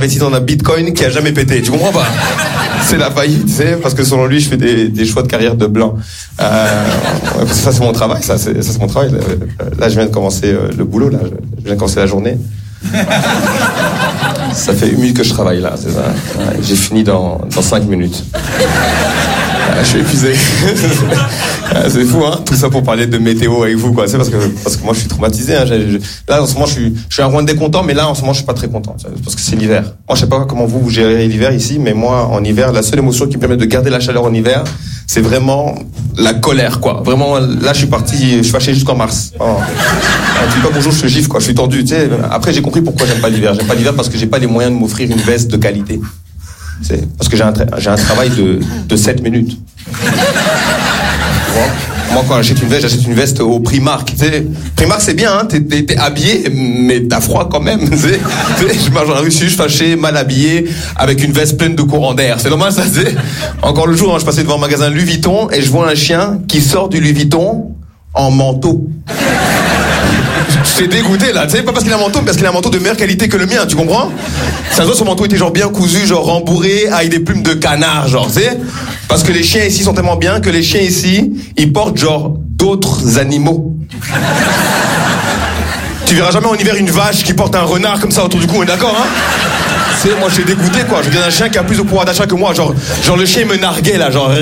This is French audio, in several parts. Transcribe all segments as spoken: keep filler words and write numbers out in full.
investi dans un bitcoin qui a jamais pété. Tu comprends pas? C'est la faillite, tu sais, parce que selon lui, je fais des, des choix de carrière de blanc. Euh, ouais, ça, c'est mon travail, ça, c'est, ça, c'est mon travail. Là, je viens de commencer euh, le boulot, là. Je viens de commencer la journée. Ça fait une minute que je travaille, là, c'est ça. Ouais, j'ai fini dans, dans cinq minutes. Ah, je suis épuisé. Ah, c'est fou, hein. Tout ça pour parler de météo avec vous, quoi. C'est parce que parce que moi je suis traumatisé. Hein. Je, je, là en ce moment je suis je suis un Rwandais content, mais là en ce moment je suis pas très content parce que c'est l'hiver. Moi je sais pas comment vous vous gérez l'hiver ici, mais moi en hiver la seule émotion qui me permet de garder la chaleur en hiver, c'est vraiment la colère, quoi. Vraiment là je suis parti, je suis fâché jusqu'en mars. Oh. Tu dis pas bonjour, je te gifle, quoi. Je suis tendu, tu sais. Après j'ai compris pourquoi j'aime pas l'hiver. J'aime pas l'hiver parce que j'ai pas les moyens de m'offrir une veste de qualité. C'est parce que j'ai un, tra- j'ai un travail de, de sept minutes. Moi, quand j'achète une veste, j'achète une veste au Primark. Tu sais, Primark, c'est bien, hein, t'es, t'es, t'es habillé, mais t'as froid quand même. Tu sais, je marche dans la rue, je suis fâché, mal habillé, avec une veste pleine de courant d'air. C'est normal, ça, tu sais. Encore le jour, hein, je passais devant un magasin Louis Vuitton et je vois un chien qui sort du Louis Vuitton en manteau. J'étais dégoûté là, tu sais, pas parce qu'il a un manteau, mais parce qu'il a un manteau de meilleure qualité que le mien, tu comprends? Ça se voit, son manteau était genre bien cousu, genre rembourré, avec des plumes de canard, genre, tu sais? Parce que les chiens ici sont tellement bien que les chiens ici, ils portent genre d'autres animaux. Tu verras jamais en hiver une vache qui porte un renard comme ça autour du cou, on est d'accord, hein? Tu sais, moi j'étais dégoûté, quoi. Je regarde un chien qui a plus de pouvoir d'achat que moi, genre, genre le chien me narguait là, genre.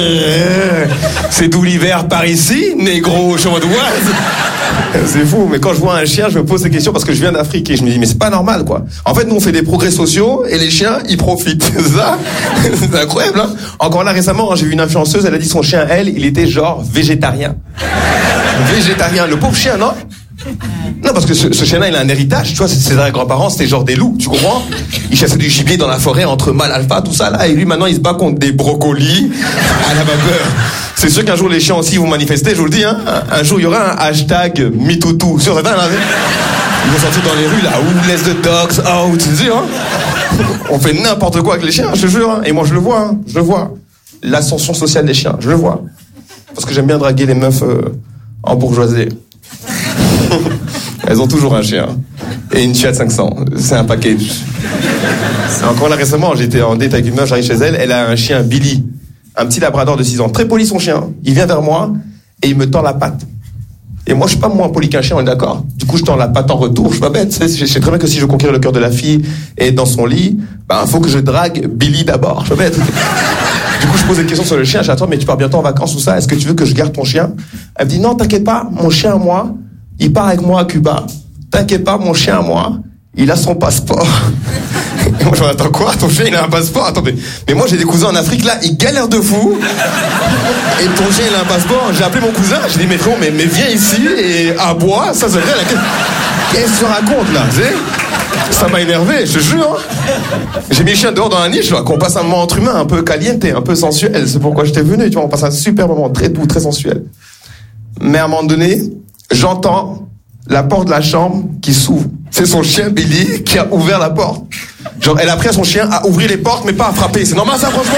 C'est d'où l'hiver par ici, négro, je suis en mode what? C'est fou, mais quand je vois un chien, je me pose ces questions parce que je viens d'Afrique et je me dis mais c'est pas normal, quoi. En fait, nous on fait des progrès sociaux et les chiens ils profitent. C'est ça? C'est incroyable, hein. Encore là récemment, hein, j'ai vu une influenceuse, elle a dit son chien, elle, il était genre végétarien. Végétarien, le pauvre chien, non? Non, parce que ce, ce chien-là, il a un héritage, tu vois, ses grands-parents, c'était genre des loups, tu comprends? Il chassait du gibier dans la forêt entre mâles alpha, tout ça, là, et lui, maintenant, il se bat contre des brocolis à la vapeur. C'est sûr qu'un jour, les chiens aussi vont manifester, je vous le dis, hein. Un jour, il y aura un hashtag MeTooToo. Sur certains, là, ils vont sortir dans les rues, là, où laisse the dogs out, tu sais, hein. On fait n'importe quoi avec les chiens, je te jure, hein. Et moi, je le vois, hein, je le vois. L'ascension sociale des chiens, je le vois. Parce que j'aime bien draguer les meufs euh, en bourgeoisie. Elles ont toujours un chien. Et une Fiat cinq cents. C'est un package. Encore là récemment, j'étais en date avec une meuf, j'arrive chez elle, elle a un chien Billy. Un petit labrador de six ans. Très poli son chien. Il vient vers moi et il me tend la patte. Et moi, je suis pas moins poli qu'un chien, on est d'accord? Du coup, je tends la patte en retour, je suis pas bête. Je sais très bien que si je veux conquérir le cœur de la fille et être dans son lit, ben, faut que je drague Billy d'abord. Je suis pas bête. Du coup, je pose des questions sur le chien. Je dis, attends, mais tu pars bientôt en vacances ou ça? Est-ce que tu veux que je garde ton chien? Elle me dit, non, t'inquiète pas, mon chien, moi, il part avec moi à Cuba. T'inquiète pas, mon chien, moi, il a son passeport. Et moi, je me dis, attends, quoi? Ton chien, il a un passeport? Attends, mais, mais moi, j'ai des cousins en Afrique, là, ils galèrent de fou. Et ton chien, il a un passeport. J'ai appelé mon cousin, j'ai dit, mais frérot, mais, mais viens ici et aboie. Ça, c'est vrai, la... Qu'est-ce que tu racontes, là? C'est... Ça m'a énervé, je te jure. J'ai mis le chien dehors dans la niche, là, qu'on passe un moment entre humains, un peu caliente, un peu sensuel. C'est pourquoi j'étais venu, tu vois, on passe un super moment, très doux, très sensuel. Mais à un moment donné, j'entends la porte de la chambre qui s'ouvre. C'est son chien Billy qui a ouvert la porte. Genre, elle a pris à son chien à ouvrir les portes, mais pas à frapper. C'est normal ça, franchement?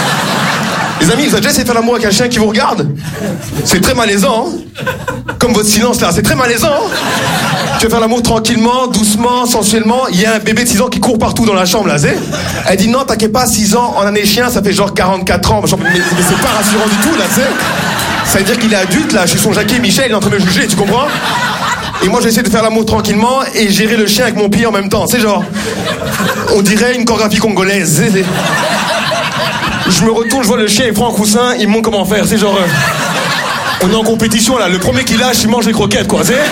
Les amis, vous avez déjà essayé de faire l'amour avec un chien qui vous regarde? C'est très malaisant, hein? Comme votre silence là, c'est très malaisant, hein? Tu veux faire l'amour tranquillement, doucement, sensuellement. Il y a un bébé de six ans qui court partout dans la chambre là, c'est? Elle dit non, t'inquiète pas, six ans en année chien, ça fait genre quarante-quatre ans. Mais, mais, mais c'est pas rassurant du tout là, c'est? Ça veut dire qu'il est adulte là, je suis son Jackie Michel, il est en train de me juger, tu comprends? Et moi j'essaie de faire l'amour tranquillement et gérer le chien avec mon pied en même temps. C'est genre, on dirait une chorégraphie congolaise. C'est, c'est... Je me retourne, je vois le chien, il prend un coussin, il me montre comment faire. C'est genre, euh... on est en compétition là, le premier qui lâche, il mange les croquettes quoi. C'est...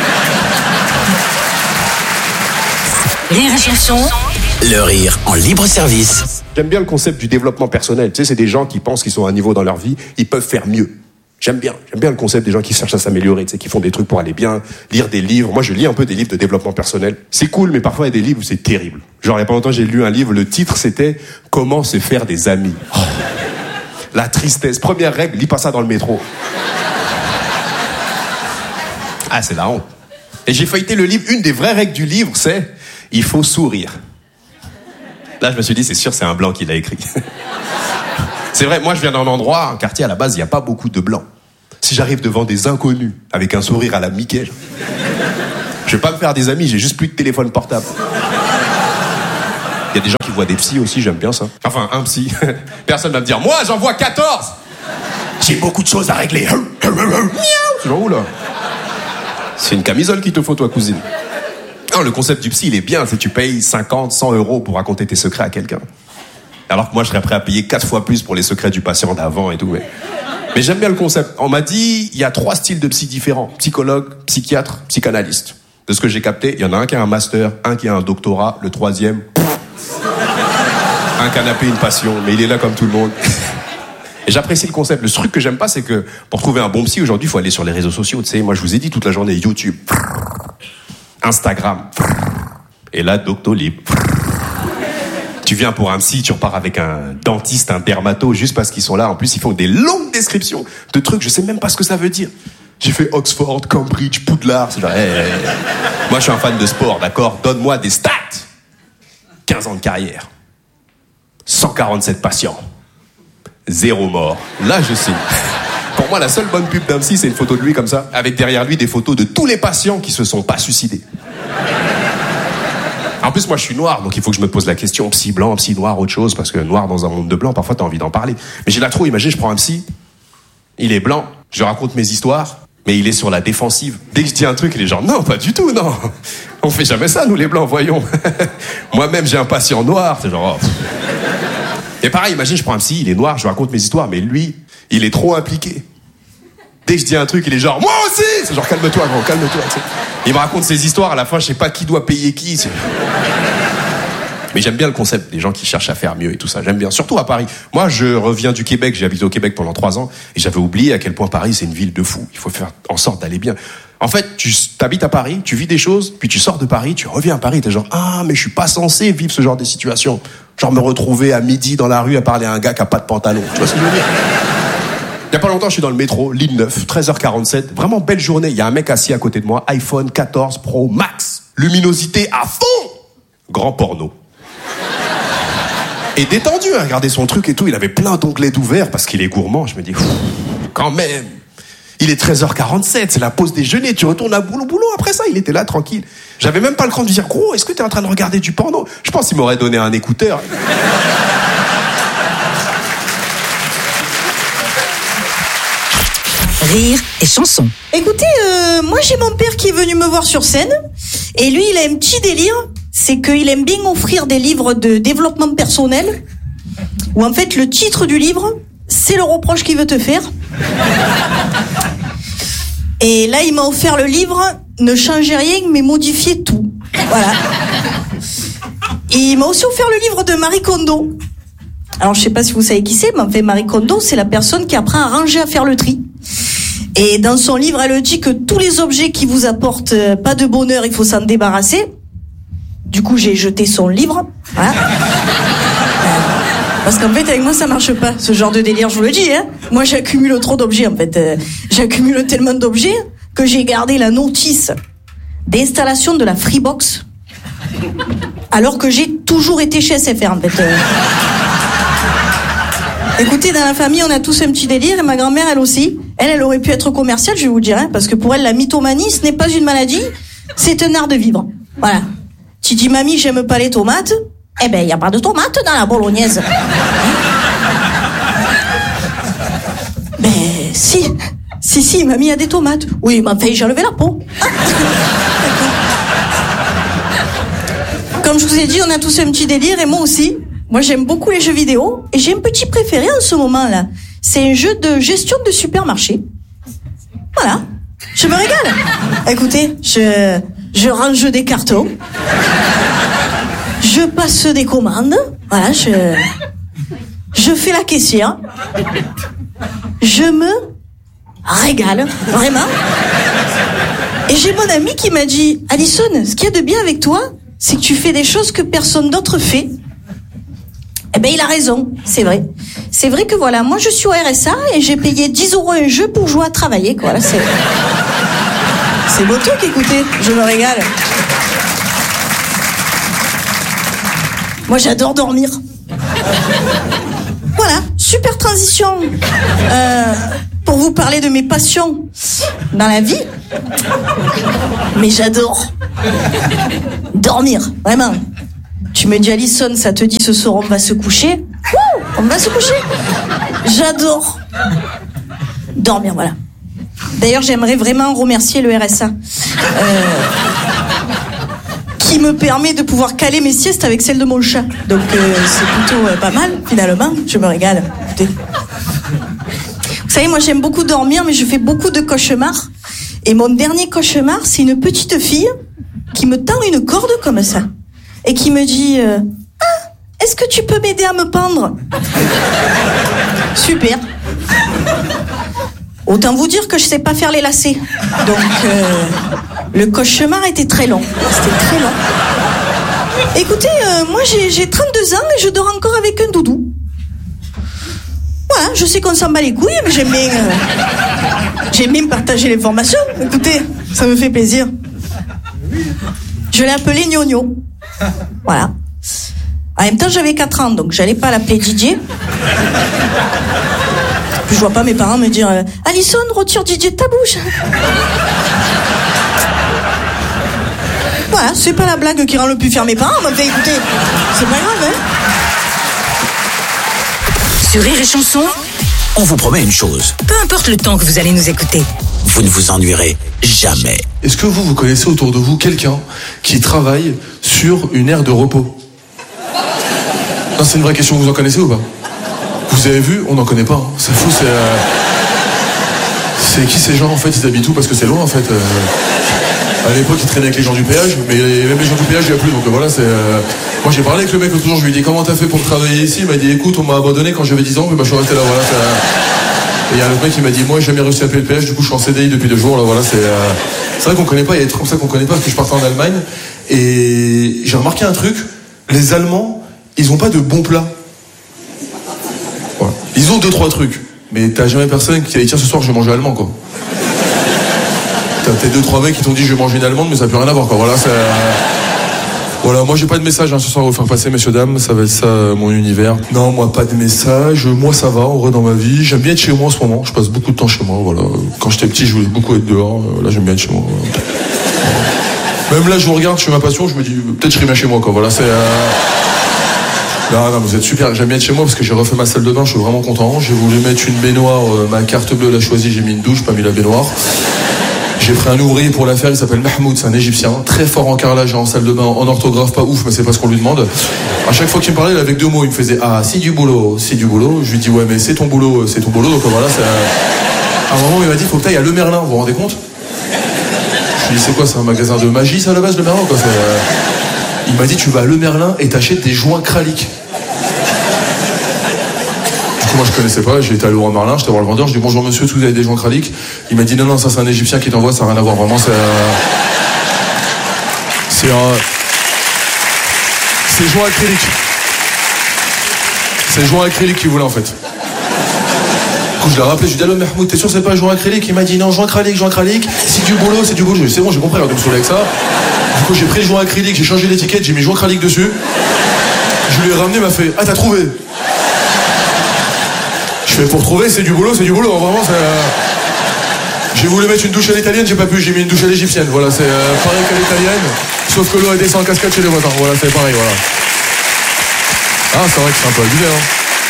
Rire et chanson. Le rire en libre service. J'aime bien le concept du développement personnel. Tu sais, c'est des gens qui pensent qu'ils sont à un niveau dans leur vie, ils peuvent faire mieux. J'aime bien, j'aime bien le concept des gens qui cherchent à s'améliorer, tu sais, qui font des trucs pour aller bien, lire des livres. Moi, je lis un peu des livres de développement personnel. C'est cool, mais parfois il y a des livres où c'est terrible. Genre, il y a pas longtemps, j'ai lu un livre, le titre c'était « Comment se faire des amis ». Oh, la tristesse. Première règle, lis pas ça dans le métro. Ah, c'est la honte. Et j'ai feuilleté le livre, une des vraies règles du livre, c'est « Il faut sourire ». Là, je me suis dit, c'est sûr, c'est un blanc qui l'a écrit. C'est vrai, moi je viens d'un endroit, un quartier à la base, il n'y a pas beaucoup de blancs. Si j'arrive devant des inconnus avec un sourire à la Mickey, je vais pas me faire des amis, j'ai juste plus de téléphone portable. Il y a des gens qui voient des psys aussi, j'aime bien ça. Enfin, un psy. Personne va me dire, moi, j'en vois quatorze. J'ai beaucoup de choses à régler. C'est genre où, là? C'est une camisole qu'il te faut, toi, cousine. Non, le concept du psy, il est bien. C'est tu payes cinquante, cent euros pour raconter tes secrets à quelqu'un. Alors que moi, je serais prêt à payer quatre fois plus pour les secrets du patient d'avant et tout. Mais, mais j'aime bien le concept. On m'a dit, il y a trois styles de psy différents. Psychologue, psychiatre, psychanalyste. De ce que j'ai capté, il y en a un qui a un master, un qui a un doctorat, le troisième... un canapé, une passion, mais il est là comme tout le monde. Et j'apprécie le concept. Le truc que j'aime pas, c'est que pour trouver un bon psy, aujourd'hui, il faut aller sur les réseaux sociaux. Tu sais, moi, je vous ai dit toute la journée, YouTube, Instagram, et là, Doctolib. Tu viens pour un psy, tu repars avec un dentiste, un dermato, juste parce qu'ils sont là. En plus, ils font des longues descriptions de trucs, je sais même pas ce que ça veut dire. J'ai fait Oxford, Cambridge, Poudlard. C'est genre, hey, hey, hey. Moi, je suis un fan de sport, d'accord? Donne-moi des stats. quinze ans de carrière. cent quarante-sept patients. Zéro mort. Là, je signe. Pour moi, la seule bonne pub d'un psy, c'est une photo de lui comme ça, avec derrière lui des photos de tous les patients qui se sont pas suicidés. En plus, moi, je suis noir, donc il faut que je me pose la question, psy blanc, psy noir, autre chose, parce que noir dans un monde de blanc, parfois, t'as envie d'en parler. Mais j'ai la trop, imagine, je prends un psy, il est blanc, je raconte mes histoires, mais il est sur la défensive. Dès que je dis un truc, il est genre, non, pas du tout, non. On fait jamais ça, nous, les blancs, voyons. Moi-même, j'ai un patient noir, c'est genre... Oh. Et pareil, imagine, je prends un psy, il est noir, je raconte mes histoires, mais lui, il est trop impliqué. Dès que je dis un truc, il est genre, moi aussi! C'est genre, calme-toi, gros, calme-toi, tu sais. Il me raconte ses histoires, à la fin, je sais pas qui doit payer qui. C'est... Mais j'aime bien le concept des gens qui cherchent à faire mieux et tout ça. J'aime bien, surtout à Paris. Moi, je reviens du Québec, j'ai habité au Québec pendant trois ans, et j'avais oublié à quel point Paris, c'est une ville de fou. Il faut faire en sorte d'aller bien. En fait, tu t'habites à Paris, tu vis des choses, puis tu sors de Paris, tu reviens à Paris, t'es genre, ah, mais je suis pas censé vivre ce genre de situation. Genre me retrouver à midi dans la rue à parler à un gars qui a pas de pantalon. Tu vois ce que je veux dire? Il y a pas longtemps, je suis dans le métro, ligne neuf, treize heures quarante-sept. Vraiment belle journée. Il y a un mec assis à côté de moi, iPhone quatorze Pro Max. Luminosité à fond. Grand porno. Et détendu à regarder son truc et tout. Il avait plein d'onglets ouverts parce qu'il est gourmand. Je me dis, quand même. Il est treize heures quarante-sept, c'est la pause déjeuner. Tu retournes à boulot, boulot. Après ça, il était là, tranquille. J'avais même pas le cran de lui dire, gros, est-ce que t'es en train de regarder du porno? Je pense qu'il m'aurait donné un écouteur. Rire et chanson. Écoutez, euh, moi j'ai mon père qui est venu me voir sur scène. Et lui, il a un petit délire. C'est qu'il aime bien offrir des livres de développement personnel. Où en fait, le titre du livre, c'est le reproche qu'il veut te faire. Et là, il m'a offert le livre « Ne changez rien, mais modifiez tout ». Voilà. Et il m'a aussi offert le livre de Marie Kondo. Alors, je sais pas si vous savez qui c'est, mais en fait, Marie Kondo, c'est la personne qui apprend à ranger, à faire le tri. Et dans son livre, elle dit que tous les objets qui vous apportent pas de bonheur, il faut s'en débarrasser. Du coup, j'ai jeté son livre. Voilà. Parce qu'en fait, avec moi, ça marche pas, ce genre de délire, je vous le dis, hein. Moi, j'accumule trop d'objets, en fait. Euh, j'accumule tellement d'objets que j'ai gardé la notice d'installation de la Freebox, alors que j'ai toujours été chez S F R, en fait. Euh... Écoutez, dans la famille, on a tous un petit délire, et ma grand-mère, elle aussi. Elle, elle aurait pu être commerciale, je vais vous dire, hein, parce que pour elle, la mythomanie, ce n'est pas une maladie, c'est un art de vivre. Voilà. Tu dis, mamie, j'aime pas les tomates. Eh ben, il n'y a pas de tomates dans la bolognaise. Ben, si. Si, si, mamie, il y a des tomates. Oui, mais enfin, j'ai enlevé la peau. Comme je vous ai dit, on a tous un petit délire, et moi aussi. Moi, j'aime beaucoup les jeux vidéo, et j'ai un petit préféré en ce moment-là. C'est un jeu de gestion de supermarché. Voilà. Je me régale. Écoutez, je, je range des cartons. Je passe des commandes, voilà, je, je fais la caissière, je me régale, vraiment. Et j'ai mon ami qui m'a dit, Alison, ce qu'il y a de bien avec toi, c'est que tu fais des choses que personne d'autre fait. Eh ben, il a raison, c'est vrai. C'est vrai que voilà, moi je suis au R S A et j'ai payé dix euros un jeu pour jouer à travailler, quoi. Là, c'est, c'est beau truc, écoutez, je me régale. Moi, j'adore dormir. Voilà, super transition. Euh, pour vous parler de mes passions dans la vie. Mais j'adore dormir, vraiment. Tu me dis, Alison, ça te dit ce soir on va se coucher? Wouh, on va se coucher. J'adore dormir, voilà. D'ailleurs, j'aimerais vraiment remercier le R S A euh, qui me permet de pouvoir caler mes siestes avec celle de mon chat. Donc euh, c'est plutôt euh, pas mal, finalement. Je me régale. Écoutez. Vous savez, moi j'aime beaucoup dormir, mais je fais beaucoup de cauchemars. Et mon dernier cauchemar, c'est une petite fille qui me tend une corde comme ça et qui me dit euh, « Ah, est-ce que tu peux m'aider à me pendre ?» Super. Autant vous dire que je sais pas faire les lacets. Donc, euh, le cauchemar était très long. C'était très long. Écoutez, euh, moi j'ai, j'ai trente-deux ans et je dors encore avec un doudou. Voilà, je sais qu'on s'en bat les couilles, mais j'aime bien, euh, j'aime bien partager l'information. Écoutez, ça me fait plaisir. Je l'ai appelé Gnogno. Voilà. En même temps, j'avais quatre ans, donc j'allais pas l'appeler Didier. Je vois pas mes parents me dire euh, « Alison, retire Didier de ta bouche !» Voilà, c'est pas la blague qui rend le plus fier mes parents, mais enfin, écoutez, c'est pas grave, hein. Sur Rire et Chanson, on vous promet une chose. Peu importe le temps que vous allez nous écouter, vous ne vous ennuierez jamais. Est-ce que vous, vous connaissez autour de vous quelqu'un qui travaille sur une aire de repos? Non, c'est une vraie question, vous en connaissez ou pas? Vous avez vu? On n'en connaît pas. Hein. C'est fou, c'est... Euh... C'est qui ces gens, en fait? Ils habitent où? Parce que c'est loin, en fait. Euh... À l'époque, ils traînaient avec les gens du péage, mais même les gens du péage, il n'y a plus. Donc voilà, c'est... Euh... Moi, j'ai parlé avec le mec l'autre jour, je lui ai dit « Comment t'as fait pour travailler ici ?» Il m'a dit « Écoute, on m'a abandonné quand j'avais dix ans, mais bah, je suis resté là, voilà. » Et il y a un autre mec qui m'a dit « Moi, j'ai jamais réussi à payer le péage, du coup, je suis en C D I depuis deux jours, là, voilà. » C'est euh... c'est vrai qu'on connaît pas, il y a des trucs comme ça qu'on connaît pas, parce que je partais en Allemagne, et j'ai remarqué un truc, les Allemands, ils ont pas de bons plats. Voilà. Ils ont deux, trois trucs. Mais t'as jamais personne qui a dit tiens ce soir je vais manger allemand quoi. T'as peut-être deux, trois mecs qui t'ont dit je vais manger une allemande mais ça n'a plus rien à voir quoi. Voilà, c'est... Voilà, moi j'ai pas de message hein, ce soir à vous faire passer messieurs dames, ça va être ça euh, mon univers. Non moi pas de message, moi ça va, en vrai dans ma vie, j'aime bien être chez moi en ce moment, je passe beaucoup de temps chez moi, voilà. Quand j'étais petit je voulais beaucoup être dehors, euh, là j'aime bien être chez moi. Même là je vous regarde, je fais ma passion, je me dis peut-être je serai bien chez moi quoi, voilà c'est... Euh... Non, non, vous êtes super, j'aime bien être chez moi parce que j'ai refait ma salle de bain, je suis vraiment content. J'ai voulu mettre une baignoire, euh, ma carte bleue l'a choisie, j'ai mis une douche, pas mis la baignoire. J'ai pris un ouvrier pour la faire, il s'appelle Mahmoud, c'est un Égyptien, très fort en carrelage et en salle de bain, en orthographe, pas ouf, mais c'est pas ce qu'on lui demande. À chaque fois qu'il me parlait, il avait deux mots, il me faisait « Ah, c'est du boulot, c'est du boulot ». Je lui dis « Ouais, mais c'est ton boulot, c'est ton boulot ». Donc voilà, c'est... À un moment, il m'a dit « Faut que t'ailles à Le Merlin, vous vous rendez compte ?» Je lui dis « C'est quoi, c'est un magasin de magie, ça, à la base, Le Merlin, quoi ?» Il m'a dit « Tu vas à Le Merlin et t'achètes des joints kralik ». Moi je connaissais pas, j'ai été à Leroy Merlin, j'étais voir le vendeur, je dis bonjour monsieur, est-ce que vous avez des joints kralik? Il m'a dit non non ça c'est un Égyptien qui t'envoie, ça n'a rien à voir, vraiment c'est... Euh... C'est un... C'est joints acryliques. C'est joints acryliques qu'il voulait en fait. Du coup je l'ai rappelé, je lui ai dit allô Mahmoud, t'es sûr c'est pas joint acrylique? Il m'a dit non, joint acrylique, joint acrylique, c'est du boulot, c'est du boulot. Je dis c'est bon, j'ai compris, arrête de me saouler avec ça. Du coup j'ai pris le joint acrylique, j'ai changé l'étiquette, j'ai mis joint acrylique dessus. Je lui ai ramené, il m'a fait ah t'as trouvé? Je fais pour trouver, c'est du boulot, c'est du boulot, vraiment c'est... Euh... J'ai voulu mettre une douche à l'italienne, j'ai pas pu, j'ai mis une douche à l'égyptienne, voilà, c'est euh, pareil qu'à l'italienne, sauf que l'eau elle descend en cascade chez les voisins, voilà, c'est pareil, voilà. Ah, c'est vrai que c'est un peu abusé, hein.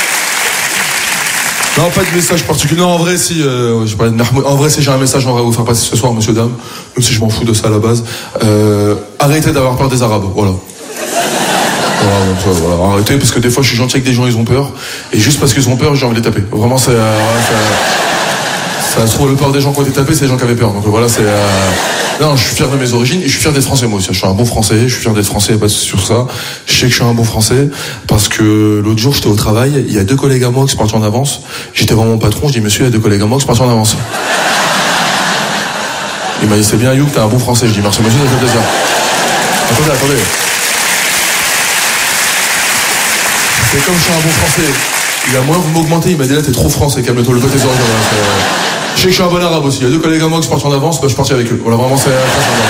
Non, pas de message particulier, non, en vrai, si, euh, j'ai parlé de Mahmoud, en vrai, si j'ai un message, j'aimerais vous faire passer ce soir, monsieur, dame, même si je m'en fous de ça à la base, euh, arrêtez d'avoir peur des Arabes, voilà. Voilà, voilà, arrêtez parce que des fois je suis gentil avec des gens, ils ont peur et juste parce qu'ils ont peur j'ai envie de les taper, vraiment c'est euh, ça, ça se trouve le peur des gens qui ont été tapés c'est les gens qui avaient peur, donc voilà c'est euh... non je suis fier de mes origines et je suis fier d'être français moi aussi, je suis un bon français, je suis fier d'être français, pas sur ça, je sais que je suis un bon français parce que l'autre jour j'étais au travail, il y a deux collègues à moi qui sont partis en avance, j'étais vraiment mon patron, je dis monsieur il y a deux collègues à moi qui sont partis en avance, il m'a dit c'est bien Youk, t'es un bon français, je dis merci monsieur, ça fait plaisir. Attendez, attendez. C'est comme je suis un bon français. Il a moins vous m'augmentez, il m'a dit là t'es trop français, calme-toi le côté oreilles. Je sais que je suis un bon arabe aussi. Il y a deux collègues à moi qui sont partis en avance, bah, je suis parti avec eux. Voilà, vraiment c'est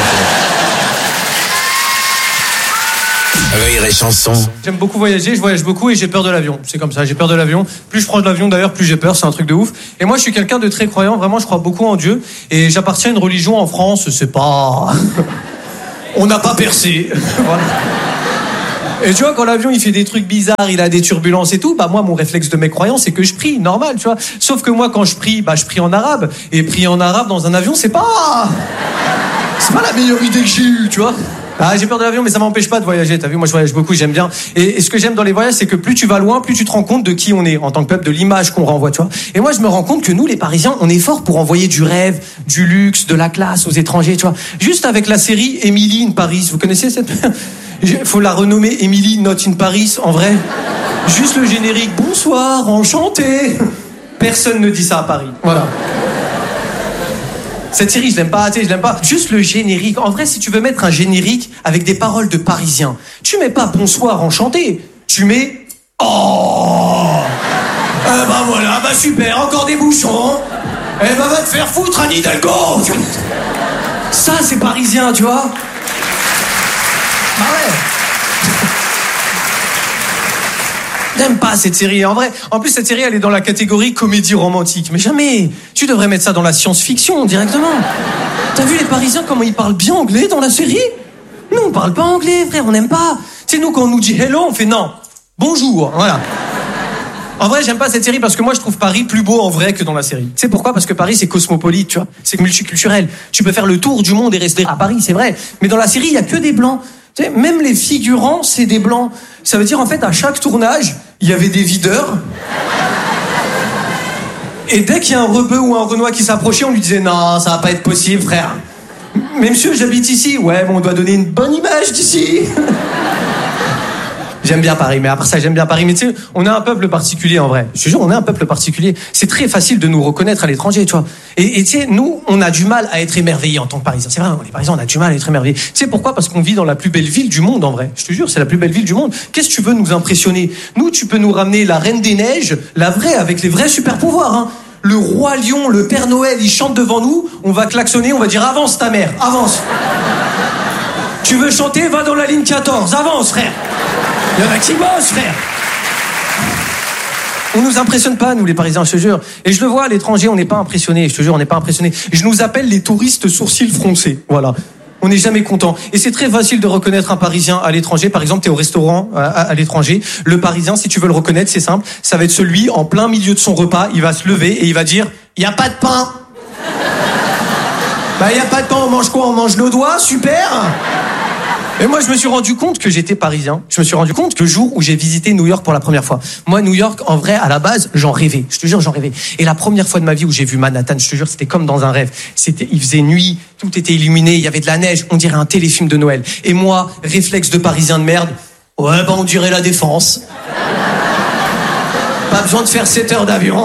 Rire et Chanson. J'aime beaucoup voyager, je voyage beaucoup et j'ai peur de l'avion. C'est comme ça, j'ai peur de l'avion. Plus je prends de l'avion d'ailleurs, plus j'ai peur, c'est un truc de ouf. Et moi je suis quelqu'un de très croyant, vraiment je crois beaucoup en Dieu. Et j'appartiens à une religion en France, c'est pas... On n'a pas percé. Voilà. Et tu vois, quand l'avion il fait des trucs bizarres, il a des turbulences et tout, bah moi mon réflexe de mes croyants c'est que je prie, normal, tu vois. Sauf que moi quand je prie, bah je prie en arabe. Et prier en arabe dans un avion, c'est pas... C'est pas la meilleure idée que j'ai eue, tu vois. Ah, j'ai peur de l'avion, mais ça m'empêche pas de voyager, t'as vu, moi je voyage beaucoup, j'aime bien. Et, et ce que j'aime dans les voyages, c'est que plus tu vas loin, plus tu te rends compte de qui on est, en tant que peuple, de l'image qu'on renvoie, tu vois. Et moi je me rends compte que nous, les Parisiens, on est forts pour envoyer du rêve, du luxe, de la classe aux étrangers, tu vois. Juste avec la série Emily in Paris, vous connaissez cette... Faut la renommer Emily Not in Paris, en vrai. Juste le générique, bonsoir, enchanté. Personne ne dit ça à Paris, voilà. Cette série, je l'aime pas, tu sais, je l'aime pas. Juste le générique. En vrai, si tu veux mettre un générique avec des paroles de Parisiens, tu mets pas bonsoir, enchanté. Tu mets oh. Eh bah voilà, bah super, encore des bouchons. Eh bah va te faire foutre, Anne Hidalgo. Ça, c'est parisien, tu vois. Bah ouais. J'aime pas cette série, en vrai. En plus, cette série, elle est dans la catégorie comédie romantique. Mais jamais. Tu devrais mettre ça dans la science-fiction, directement. T'as vu les Parisiens, comment ils parlent bien anglais dans la série? Nous, on parle pas anglais, frère, on n'aime pas. Tu sais, nous, quand on nous dit hello, on fait non. Bonjour, voilà. En vrai, j'aime pas cette série parce que moi, je trouve Paris plus beau en vrai que dans la série. Tu sais pourquoi? Parce que Paris, c'est cosmopolite, tu vois. C'est multiculturel. Tu peux faire le tour du monde et rester à Paris, c'est vrai. Mais dans la série, il y a que des blancs. Tu sais, même les figurants, c'est des blancs. Ça veut dire, en fait, à chaque tournage, il y avait des videurs. Et dès qu'il y a un rebeu ou un renois qui s'approchait, on lui disait « Non, ça va pas être possible, frère. Mais monsieur, j'habite ici. Ouais, mais on doit donner une bonne image d'ici. » J'aime bien Paris, mais à part ça, j'aime bien Paris. Mais tu sais, on est un peuple particulier, en vrai. Je te jure, on est un peuple particulier. C'est très facile de nous reconnaître à l'étranger, tu vois. Et tu sais, nous, on a du mal à être émerveillés en tant que Parisiens. C'est vrai, les Parisiens, on a du mal à être émerveillés. Tu sais pourquoi? Parce qu'on vit dans la plus belle ville du monde, en vrai. Je te jure, c'est la plus belle ville du monde. Qu'est-ce que tu veux nous impressionner? Nous, tu peux nous ramener la Reine des Neiges, la vraie, avec les vrais super-pouvoirs, hein. Le roi lion, le Père Noël, ils chantent devant nous, on va klaxonner, on va dire « Avance ta mère, avance !» Tu veux chanter, va dans la ligne quatorze, avance, frère. Il y en a qui bossent, frère. On nous impressionne pas, nous, les Parisiens, je te jure. Et je le vois, à l'étranger, on n'est pas impressionnés. Je te jure, on n'est pas impressionnés. Je nous appelle les touristes sourcils froncés. Voilà. On n'est jamais content. Et c'est très facile de reconnaître un Parisien à l'étranger. Par exemple, t'es au restaurant à, à, à l'étranger. Le Parisien, si tu veux le reconnaître, c'est simple. Ça va être celui, en plein milieu de son repas, il va se lever et il va dire « Il n'y a pas de pain !» Bah, il n'y a pas de pain, on mange quoi? On mange nos doigts, super. Et moi, je me suis rendu compte que j'étais parisien. Je me suis rendu compte que le jour où j'ai visité New York pour la première fois. Moi, New York, en vrai, à la base, j'en rêvais. Je te jure, j'en rêvais. Et la première fois de ma vie où j'ai vu Manhattan, je te jure, c'était comme dans un rêve. C'était, il faisait nuit, tout était illuminé, il y avait de la neige, on dirait un téléfilm de Noël. Et moi, réflexe de parisien de merde, ouais, bah, on dirait la Défense. Pas besoin de faire sept heures d'avion.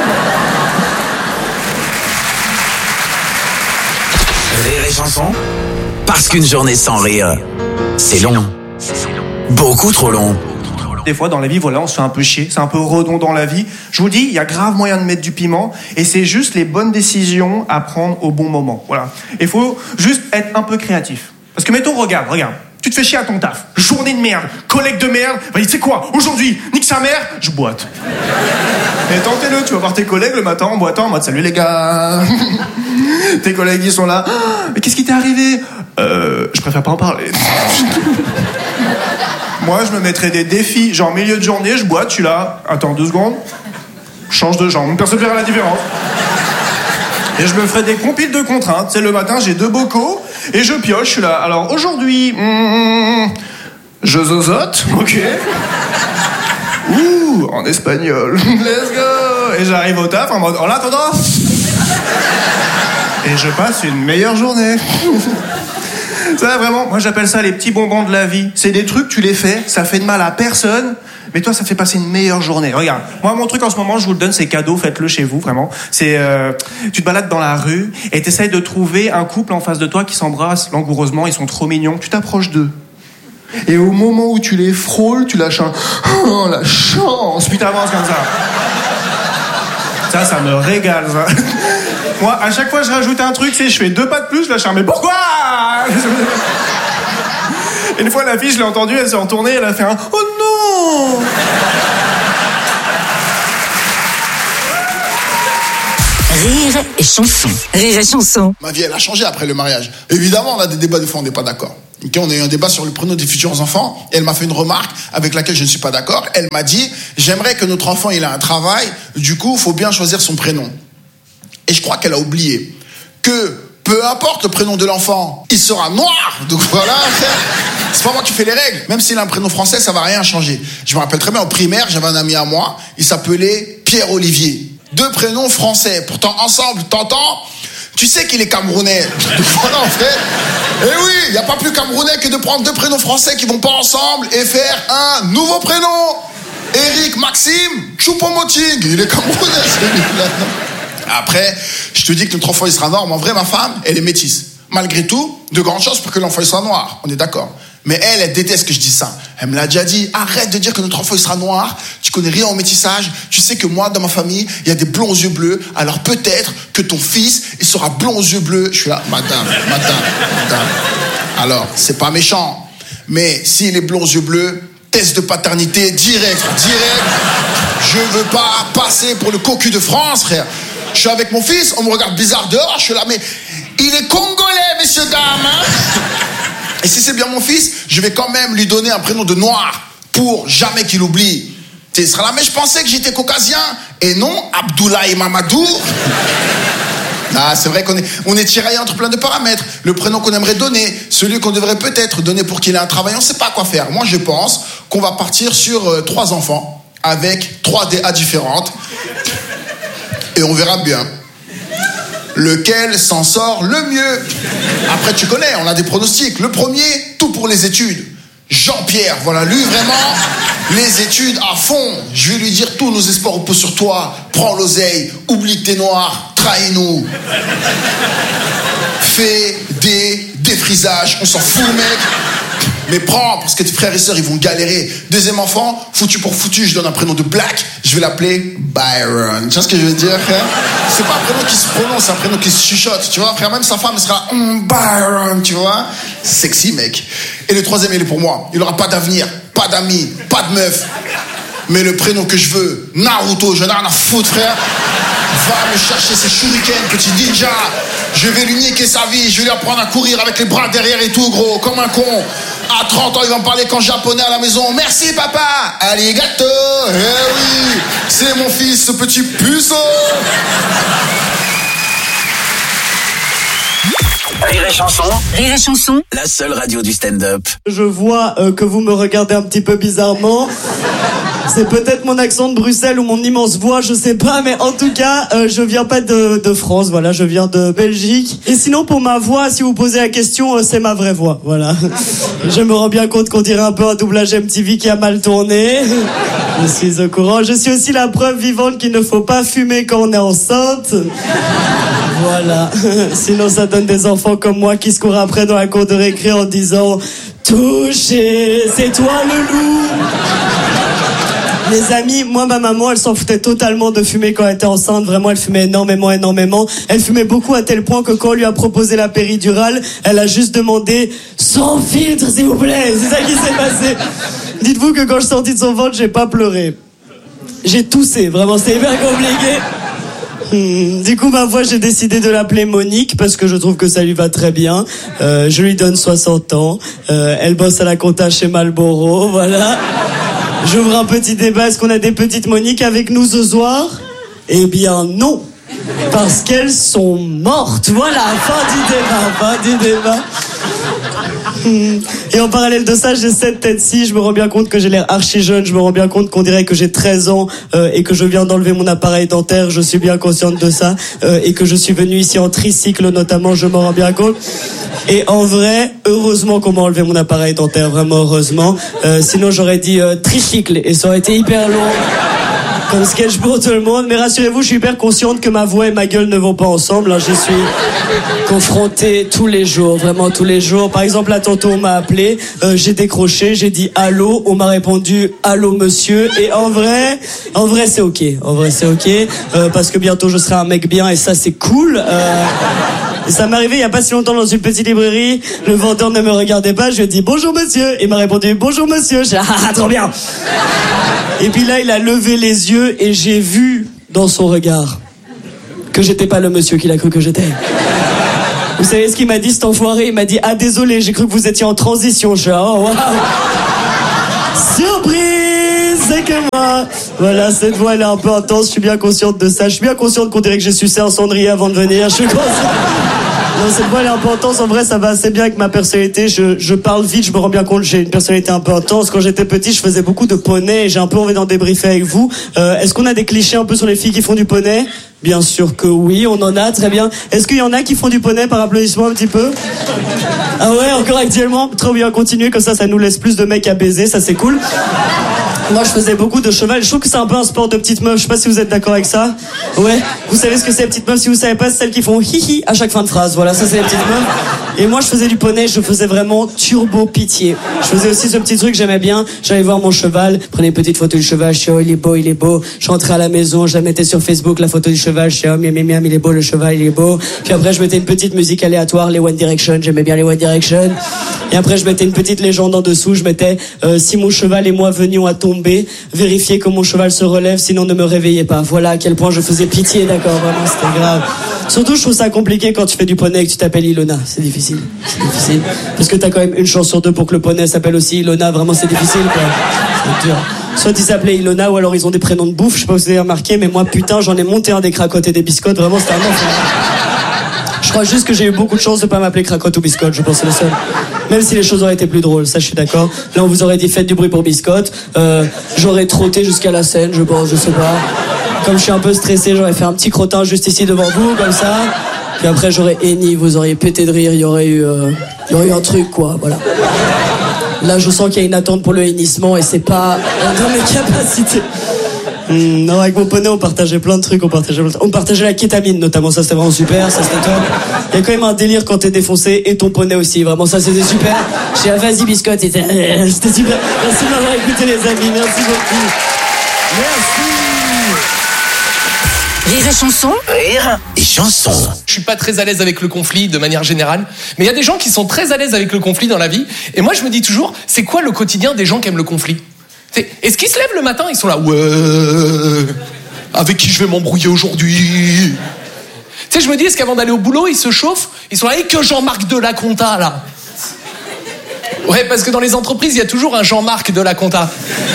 Rire et chanson, parce qu'une journée sans rire, c'est long. Beaucoup trop long. Des fois, dans la vie, voilà, on se fait un peu chier. C'est un peu redondant la vie. Je vous dis, il y a grave moyen de mettre du piment. Et c'est juste les bonnes décisions à prendre au bon moment. Voilà. Il faut juste être un peu créatif. Parce que, mettons, regarde, regarde. Tu te fais chier à ton taf. Journée de merde. Collègue de merde. Bah, tu sais quoi? Aujourd'hui, nique sa mère, je boite. Et tentez-le. Tu vas voir tes collègues le matin en boitant en mode, salut les gars. Tes collègues, ils sont là. Mais qu'est-ce qui t'est arrivé? Euh, je préfère pas en parler. Moi, je me mettrais des défis, genre milieu de journée, je boite, je suis là, attends deux secondes, change de jambe, personne ne verra la différence. Et je me ferais des compiles de contraintes. C'est le matin, j'ai deux bocaux et je pioche, je suis là. Alors aujourd'hui, mm, je zozote, ok. Ouh, en espagnol, let's go. Et j'arrive au taf en mode, hola todos. Et je passe une meilleure journée. Ça, vraiment, moi j'appelle ça les petits bonbons de la vie. C'est des trucs, tu les fais, ça fait de mal à personne, mais toi ça fait passer une meilleure journée. Regarde, moi mon truc en ce moment, je vous le donne, c'est cadeau, faites-le chez vous, vraiment. C'est, euh, tu te balades dans la rue et t'essayes de trouver un couple en face de toi qui s'embrasse langoureusement, ils sont trop mignons, tu t'approches d'eux. Et au moment où tu les frôles, tu lâches un « Oh, la chance !» Puis t'avances comme ça. Ça, ça me régale, ça. Moi, à chaque fois, je rajoute un truc, c'est je fais deux pas de plus, je lâche un « Mais pourquoi ?» Et une fois, la fille, je l'ai entendue, elle s'est retournée, elle a fait un « Oh non !» Rire et chanson. Rire et chanson. Ma vie, elle a changé après le mariage. Évidemment, on a des débats, des fois, on n'est pas d'accord. Okay, on a eu un débat sur le prénom des futurs enfants. Et elle m'a fait une remarque avec laquelle je ne suis pas d'accord. Elle m'a dit, j'aimerais que notre enfant il a un travail. Du coup, il faut bien choisir son prénom. Et je crois qu'elle a oublié que peu importe le prénom de l'enfant, il sera noir. Donc voilà, c'est pas moi qui fais les règles. Même s'il a un prénom français, ça va rien changer. Je me rappelle très bien, en primaire, j'avais un ami à moi, il s'appelait Pierre-Olivier. Deux prénoms français. Pourtant, ensemble, t'entends ? Tu sais qu'il est camerounais. Donc voilà, en fait. Et oui, il n'y a pas plus camerounais que de prendre deux prénoms français qui vont pas ensemble et faire un nouveau prénom. Eric Maxime Choupo-Moting. Il est camerounais, celui-là. Après, je te dis que notre enfant il sera noir, mais en vrai ma femme, elle est métisse. Malgré tout, de grandes chances pour que l'enfant il soit noir, on est d'accord. Mais elle, elle déteste que je dise ça. Elle me l'a déjà dit, arrête de dire que notre enfant il sera noir, tu connais rien au métissage, tu sais que moi, dans ma famille, il y a des blonds aux yeux bleus, alors peut-être que ton fils, il sera blond aux yeux bleus. Je suis là, madame, madame, madame. Alors, c'est pas méchant, mais s'il est blond aux yeux bleus, test de paternité direct, direct. Je veux pas passer pour le cocu de France, frère. Je suis avec mon fils, on me regarde bizarre dehors, je suis là, mais il est congolais, messieurs, dames. Hein. Et si c'est bien mon fils, je vais quand même lui donner un prénom de noir pour jamais qu'il oublie. Il sera là, mais je pensais que j'étais caucasien. Et non, Abdoulaye Mamadou. Ah, c'est vrai qu'on est, on est tiraillé entre plein de paramètres. Le prénom qu'on aimerait donner, celui qu'on devrait peut-être donner pour qu'il ait un travail, on ne sait pas quoi faire. Moi, je pense qu'on va partir sur euh, trois enfants avec trois D A différentes. Et on verra bien lequel s'en sort le mieux. Après, tu connais, on a des pronostics. Le premier, tout pour les études. Jean-Pierre, voilà, lui, vraiment, les études à fond. Je vais lui dire, tous nos espoirs reposent sur toi. Prends l'oseille, oublie que t'es noir, trahis-nous. Fais des défrisages, on s'en fout, mec. Mais prends, parce que tes frères et sœurs, ils vont galérer. Deuxième enfant, foutu pour foutu, je donne un prénom de black, je vais l'appeler Byron. Tu vois ce que je veux dire, frère? C'est pas un prénom qui se prononce, c'est un prénom qui se chuchote, tu vois, frère. Même sa femme, elle sera mm, Byron, tu vois. Sexy, mec. Et le troisième, il est pour moi. Il aura pas d'avenir, pas d'amis, pas de meuf. Mais le prénom que je veux, Naruto, je n'ai rien à foutre, frère. Va me chercher ses shurikens, petit ninja. Je vais lui niquer sa vie, je vais lui apprendre à courir avec les bras derrière et tout, gros, comme un con. À trente ans, il va me parler qu'en japonais à la maison. Merci, papa. Arigato. Eh oui, c'est mon fils, ce petit puceau. Rire et chanson. Rire et chanson. La seule radio du stand-up. Je vois euh, que vous me regardez un petit peu bizarrement. C'est peut-être mon accent de Bruxelles ou mon immense voix, je sais pas, mais en tout cas, euh, je viens pas de, de France, voilà, je viens de Belgique. Et sinon, pour ma voix, si vous posez la question, euh, c'est ma vraie voix, voilà. Je me rends bien compte qu'on dirait un peu un doublage M T V qui a mal tourné. Je suis au courant. Je suis aussi la preuve vivante qu'il ne faut pas fumer quand on est enceinte. Voilà. Sinon, ça donne des enfants comme moi qui se courent après dans la cour de récré en disant « Touché, c'est toi le loup !» Les amis, moi, ma maman, elle s'en foutait totalement de fumer quand elle était enceinte. Vraiment, elle fumait énormément, énormément. Elle fumait beaucoup à tel point que quand on lui a proposé la péridurale, elle a juste demandé « Sans filtre, s'il vous plaît !» C'est ça qui s'est passé. Dites-vous que quand je suis sorti de son ventre, j'ai pas pleuré. J'ai toussé, vraiment, c'était hyper compliqué. Hmm, du coup, ma voix, j'ai décidé de l'appeler Monique parce que je trouve que ça lui va très bien. Euh, je lui donne soixante ans. Euh, elle bosse à la compta chez Marlboro, voilà. J'ouvre un petit débat. Est-ce qu'on a des petites Moniques avec nous ce soir? Eh bien, non. Parce qu'elles sont mortes. Voilà, fin du débat, fin du débat. Et en parallèle de ça, j'ai cette tête-ci, je me rends bien compte que j'ai l'air archi jeune, je me rends bien compte qu'on dirait que j'ai treize ans euh, et que je viens d'enlever mon appareil dentaire, je suis bien consciente de ça, euh, et que je suis venu ici en tricycle notamment, je m'en rends bien compte. Et en vrai, heureusement qu'on m'a enlevé mon appareil dentaire, vraiment heureusement, euh, sinon j'aurais dit euh, tricycle et ça aurait été hyper long. Comme sketch pour tout le monde, mais rassurez-vous, je suis hyper consciente que ma voix et ma gueule ne vont pas ensemble. Hein. Je suis confrontée tous les jours, vraiment tous les jours. Par exemple, là, tantôt, on m'a appelé, euh, j'ai décroché, j'ai dit allô, on m'a répondu allô monsieur. Et en vrai, en vrai, c'est ok. En vrai, c'est ok, euh, parce que bientôt je serai un mec bien et ça, c'est cool. Euh... Ça m'est arrivé il y a pas si longtemps dans une petite librairie. Le vendeur ne me regardait pas. Je lui ai dit bonjour monsieur. Il m'a répondu bonjour monsieur. J'ai dit ah trop bien. Et puis là il a levé les yeux et j'ai vu dans son regard que j'étais pas le monsieur qu'il a cru que j'étais. Vous savez ce qu'il m'a dit, cet enfoiré? Il m'a dit, ah désolé, j'ai cru que vous étiez en transition. Je suis, oh waouh. Surprise, c'est que moi. Voilà, cette voix elle est un peu intense, je suis bien consciente de ça. Je suis bien consciente qu'on dirait que j'ai sucé un cendrier avant de venir. Je suis consciente. Non, cette voix elle est un peu intense. En vrai, ça va assez bien avec ma personnalité. Je, je parle vite, je me rends bien compte que j'ai une personnalité un peu intense. Quand j'étais petit, je faisais beaucoup de poney et j'ai un peu envie d'en débriefer avec vous. Euh, est-ce qu'on a des clichés un peu sur les filles qui font du poney? Bien sûr que oui, on en a, très bien. Est-ce qu'il y en a qui font du poney par applaudissement un petit peu? Ah ouais, encore actuellement? Trop bien, continuer, comme ça, ça nous laisse plus de mecs à baiser, ça c'est cool. Moi, je faisais beaucoup de cheval. Je trouve que c'est un peu un sport de petites meufs. Je sais pas si vous êtes d'accord avec ça. Ouais. Vous savez ce que c'est les petites meufs? Si vous savez pas, c'est celles qui font hihi à chaque fin de phrase. Voilà, ça c'est les petites meufs. Et moi, je faisais du poney. Je faisais vraiment turbo pitié. Je faisais aussi ce petit truc que j'aimais bien. J'allais voir mon cheval, prenais une petite photo du cheval. Je suis oh, il est beau, il est beau. Je rentrais à la maison, je la mettais sur Facebook, la photo du cheval. Je suis oh, miam, miam, miam, il est beau, le cheval, il est beau. Puis après, je mettais une petite musique aléatoire, les One Direction. J'aimais bien les One Direction. Et après, je mettais une petite légende en dessous. Je mettais euh, si mon cheval et moi venions à tomber, vérifiez que mon cheval se relève, sinon ne me réveillez pas. Voilà à quel point je faisais pitié, d'accord, vraiment, c'était grave. Surtout, je trouve ça compliqué quand tu fais du poney et que tu t'appelles Ilona. C'est difficile, c'est difficile. Parce que t'as quand même une chance sur deux pour que le poney s'appelle aussi Ilona. Vraiment, c'est difficile, quoi. C'est dur. Soit ils s'appelaient Ilona, ou alors ils ont des prénoms de bouffe. Je sais pas si vous avez remarqué, mais moi, putain, j'en ai monté un des cracottes et des biscottes. Vraiment, c'était un enfer. Je crois juste que j'ai eu beaucoup de chance de pas m'appeler Cracotte ou Biscotte, je pense que c'est le seul. Même si les choses auraient été plus drôles, ça je suis d'accord. Là on vous aurait dit faites du bruit pour Biscotte. Euh, j'aurais trotté jusqu'à la scène, je pense, je sais pas. Comme je suis un peu stressé, j'aurais fait un petit crottin juste ici devant vous, comme ça. Puis après j'aurais henni, vous auriez pété de rire, il y aurait eu, euh, il y aurait eu un truc quoi, voilà. Là je sens qu'il y a une attente pour le hennissement et c'est pas dans mes capacités. Mmh, non, avec mon poney, on partageait plein de trucs, on partageait, plein de... on partageait la kétamine notamment, ça c'était vraiment super, ça c'était top. Il y a quand même un délire quand t'es défoncé et ton poney aussi, vraiment ça c'était super. J'ai dit, vas-y biscotte, c'était... c'était super. Merci de m'avoir écouté les amis, merci beaucoup. Merci. Rire et chanson. Rire et chanson. Je suis pas très à l'aise avec le conflit de manière générale, mais il y a des gens qui sont très à l'aise avec le conflit dans la vie, et moi je me dis toujours, c'est quoi le quotidien des gens qui aiment le conflit? Est-ce qu'ils se lèvent le matin, ils sont là, ouais, avec qui je vais m'embrouiller aujourd'hui? Tu sais, je me dis, est-ce qu'avant d'aller au boulot, ils se chauffent, ils sont là, et que Jean-Marc de la Compta, là? Ouais, parce que dans les entreprises, il y a toujours un Jean-Marc de la Compta.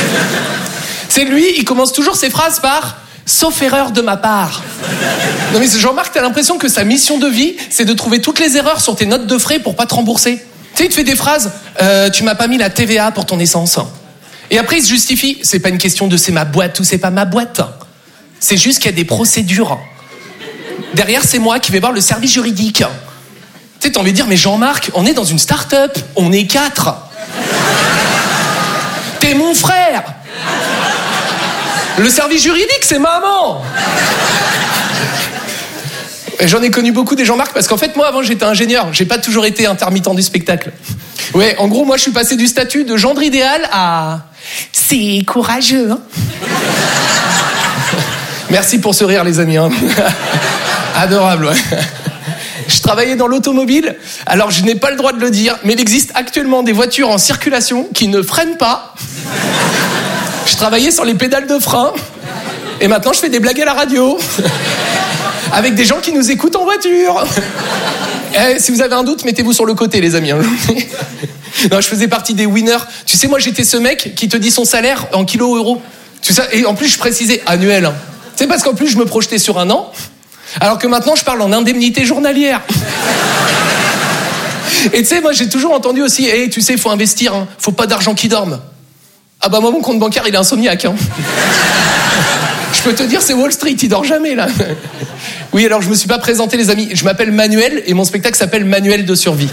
C'est lui, il commence toujours ses phrases par « sauf erreur de ma part ». Non mais Jean-Marc, t'as l'impression que sa mission de vie, c'est de trouver toutes les erreurs sur tes notes de frais pour pas te rembourser. Tu sais, il te fait des phrases euh, « tu m'as pas mis la T V A pour ton essence ». Et après, il se justifie. C'est pas une question de c'est ma boîte ou c'est pas ma boîte. C'est juste qu'il y a des procédures. Derrière, c'est moi qui vais voir le service juridique. Tu sais, t'as envie de dire, mais Jean-Marc, on est dans une start-up. On est quatre. T'es mon frère. Le service juridique, c'est maman. Et j'en ai connu beaucoup des Jean-Marc parce qu'en fait, moi, avant, j'étais ingénieur. J'ai pas toujours été intermittent du spectacle. Ouais, en gros, moi, je suis passé du statut de gendre idéal à... C'est courageux, hein. Merci pour ce rire, les amis. Hein. Adorable, ouais. Je travaillais dans l'automobile. Alors, je n'ai pas le droit de le dire, mais il existe actuellement des voitures en circulation qui ne freinent pas. Je travaillais sur les pédales de frein. Et maintenant, je fais des blagues à la radio. Avec des gens qui nous écoutent en voiture. Eh, si vous avez un doute, mettez-vous sur le côté, les amis. Non, je faisais partie des winners. Tu sais, moi, j'étais ce mec qui te dit son salaire en kilos euros. Tu sais, et en plus, je précisais annuel. Hein. Tu sais, parce qu'en plus, je me projetais sur un an, alors que maintenant, je parle en indemnité journalière. Et tu sais, moi, j'ai toujours entendu aussi, hey, tu sais, il faut investir, hein. Faut pas d'argent qui dorme. Ah bah, moi, mon compte bancaire, il est insomniaque. Hein. Je peux te dire, c'est Wall Street, il dort jamais, là. Oui, alors, je me suis pas présenté, les amis. Je m'appelle Manuel, et mon spectacle s'appelle Manuel de survie.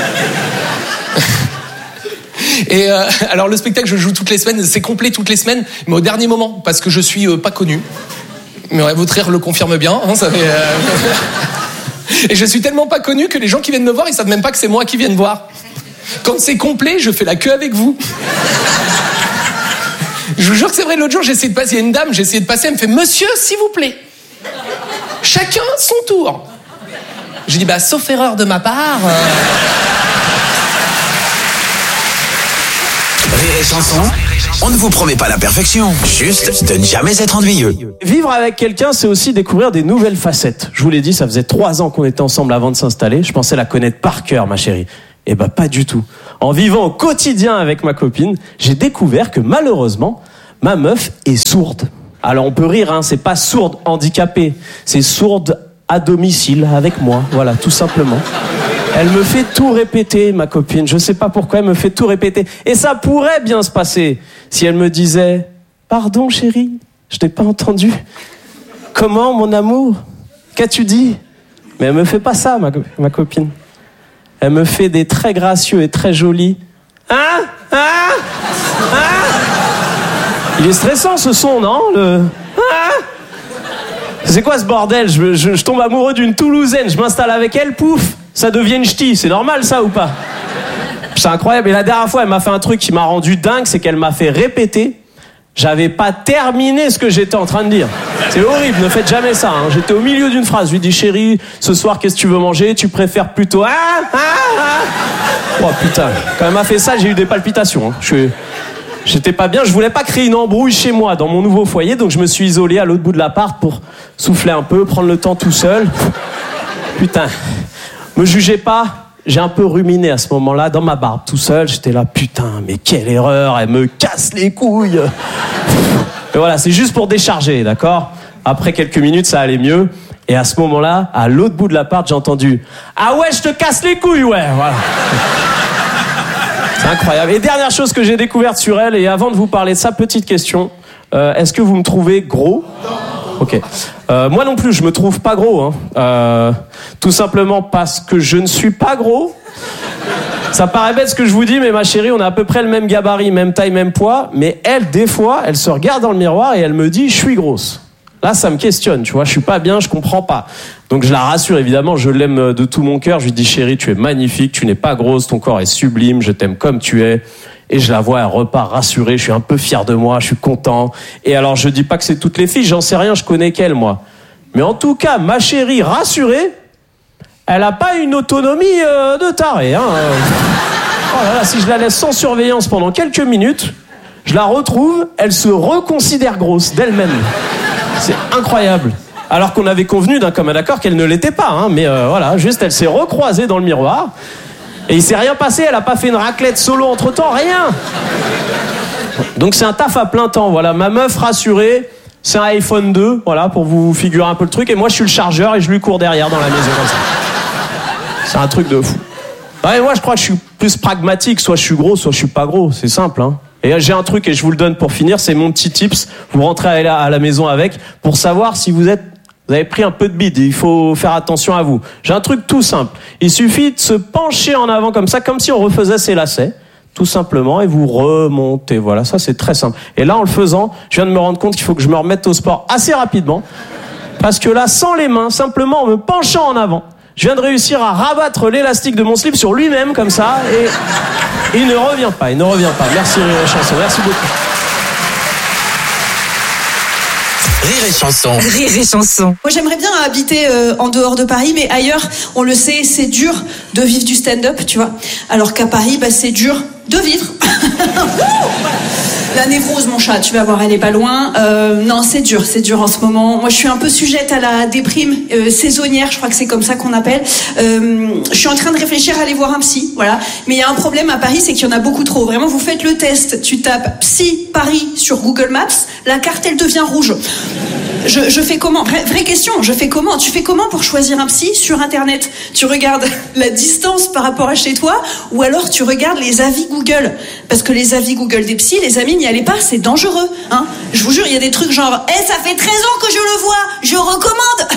Et euh, alors le spectacle, je joue toutes les semaines, c'est complet toutes les semaines, mais au dernier moment, parce que je suis euh, pas connu. Mais ouais, votre rire le confirme bien, hein, ça fait, euh... Et je suis tellement pas connu que les gens qui viennent me voir, ils savent même pas que c'est moi qui viennent voir. Quand c'est complet, je fais la queue avec vous. Je vous jure que c'est vrai, l'autre jour, j'ai essayé de passer, il y a une dame, j'ai essayé de passer, elle me fait « Monsieur, s'il vous plaît, chacun son tour ». J'ai dit « Bah, sauf erreur de ma part... Euh... » Rire et chanson. On ne vous promet pas la perfection, juste de ne jamais être ennuyeux. Vivre avec quelqu'un, c'est aussi découvrir des nouvelles facettes. Je vous l'ai dit, ça faisait trois ans qu'on était ensemble avant de s'installer. Je pensais la connaître par cœur, ma chérie. Eh ben, pas du tout. En vivant au quotidien avec ma copine, j'ai découvert que malheureusement, ma meuf est sourde. Alors on peut rire, hein, c'est pas sourde handicapée, c'est sourde à domicile avec moi, voilà, tout simplement. Elle me fait tout répéter, ma copine. Je sais pas pourquoi elle me fait tout répéter. Et ça pourrait bien se passer si elle me disait « Pardon, chérie, je t'ai pas entendu. Comment, mon amour? Qu'as-tu dit ?» Mais elle me fait pas ça, ma, ma copine. Elle me fait des très gracieux et très jolis « Hein? Hein? Hein ?» Il est stressant, ce son, non? Le... Hein? C'est quoi ce bordel? je, je, je tombe amoureux d'une Toulousaine, je m'installe avec elle, pouf, ça devient une ch'ti. C'est normal, ça, ou pas? C'est incroyable. Et la dernière fois, elle m'a fait un truc qui m'a rendu dingue, c'est qu'elle m'a fait répéter. J'avais pas terminé ce que j'étais en train de dire. C'est horrible, ne faites jamais ça. Hein. J'étais au milieu d'une phrase. Je lui dis, chérie, ce soir, qu'est-ce que tu veux manger? Tu préfères plutôt... Ah, ah, ah. Oh putain, quand elle m'a fait ça, j'ai eu des palpitations. Hein. Je suis... J'étais pas bien, je voulais pas créer une embrouille chez moi, dans mon nouveau foyer, donc je me suis isolé à l'autre bout de l'appart pour souffler un peu, prendre le temps tout seul. Putain, me jugez pas, j'ai un peu ruminé à ce moment-là, dans ma barbe, tout seul, j'étais là, putain, mais quelle erreur, elle me casse les couilles. Et voilà, c'est juste pour décharger, d'accord? Après quelques minutes, ça allait mieux, et à ce moment-là, à l'autre bout de l'appart, j'ai entendu « Ah ouais, je te casse les couilles, ouais !» Voilà. C'est incroyable. Et dernière chose que j'ai découverte sur elle, et avant de vous parler de ça, petite question. Euh, est-ce que vous me trouvez gros? Ok. Euh, moi non plus, je me trouve pas gros. Hein. Euh, tout simplement parce que je ne suis pas gros. Ça paraît bête ce que je vous dis, mais ma chérie, on a à peu près le même gabarit, même taille, même poids. Mais elle, des fois, elle se regarde dans le miroir et elle me dit « je suis grosse ». Là, ça me questionne, tu vois, je suis pas bien, je comprends pas. Donc je la rassure, évidemment, je l'aime de tout mon cœur. Je lui dis, chérie, tu es magnifique, tu n'es pas grosse, ton corps est sublime, je t'aime comme tu es. Et je la vois, elle repart rassurée, je suis un peu fier de moi, je suis content. Et alors, je dis pas que c'est toutes les filles, j'en sais rien, je connais qu'elle, moi. Mais en tout cas, ma chérie rassurée, elle a pas une autonomie euh, de taré, hein. Oh là là, si je la laisse sans surveillance pendant quelques minutes, je la retrouve, elle se reconsidère grosse d'elle-même. C'est incroyable. Alors qu'on avait convenu d'un commun accord qu'elle ne l'était pas, hein, mais euh, voilà, juste elle s'est recroisée dans le miroir et il s'est rien passé, elle a pas fait une raclette solo entre-temps, rien. Donc c'est un taf à plein temps, voilà, ma meuf rassurée, c'est un iPhone deux, voilà, pour vous figurer un peu le truc, et moi je suis le chargeur et je lui cours derrière dans la maison comme ça. C'est un truc de fou. Ouais, moi je crois que je suis plus pragmatique, soit je suis gros, soit je suis pas gros, c'est simple, hein. Et j'ai un truc et je vous le donne pour finir, c'est mon petit tips. Vous rentrez à la, à la maison avec pour savoir si vous êtes, vous avez pris un peu de bide. Il faut faire attention à vous. J'ai un truc tout simple. Il suffit de se pencher en avant comme ça, comme si on refaisait ses lacets, tout simplement, et vous remontez. Voilà, ça c'est très simple. Et là, en le faisant, je viens de me rendre compte qu'il faut que je me remette au sport assez rapidement, parce que là, sans les mains, simplement en me penchant en avant, je viens de réussir à rabattre l'élastique de mon slip sur lui-même comme ça, et il ne revient pas, il ne revient pas. Merci Rire et Chanson, merci beaucoup. Rire et Chanson. Rire et Chanson. Moi j'aimerais bien habiter euh, en dehors de Paris, mais ailleurs, on le sait, c'est dur de vivre du stand-up, tu vois. Alors qu'à Paris, bah, c'est dur de vivre. La névrose, mon chat, tu vas voir, elle est pas loin. Euh, non, c'est dur, c'est dur en ce moment. Moi, je suis un peu sujette à la déprime euh, saisonnière, je crois que c'est comme ça qu'on appelle. Euh, je suis en train de réfléchir à aller voir un psy, voilà. Mais il y a un problème à Paris, c'est qu'il y en a beaucoup trop. Vraiment, vous faites le test, tu tapes psy Paris sur Google Maps, la carte, elle devient rouge. Je, je fais comment? Vraie, vraie question, je fais comment? Tu fais comment pour choisir un psy sur Internet? Tu regardes la distance par rapport à chez toi, ou alors tu regardes les avis Google? Parce que les avis Google des psys, les amis, n'y allez pas, c'est dangereux, hein. Je vous jure, il y a des trucs genre, eh, hey, ça fait treize ans que je le vois, je recommande.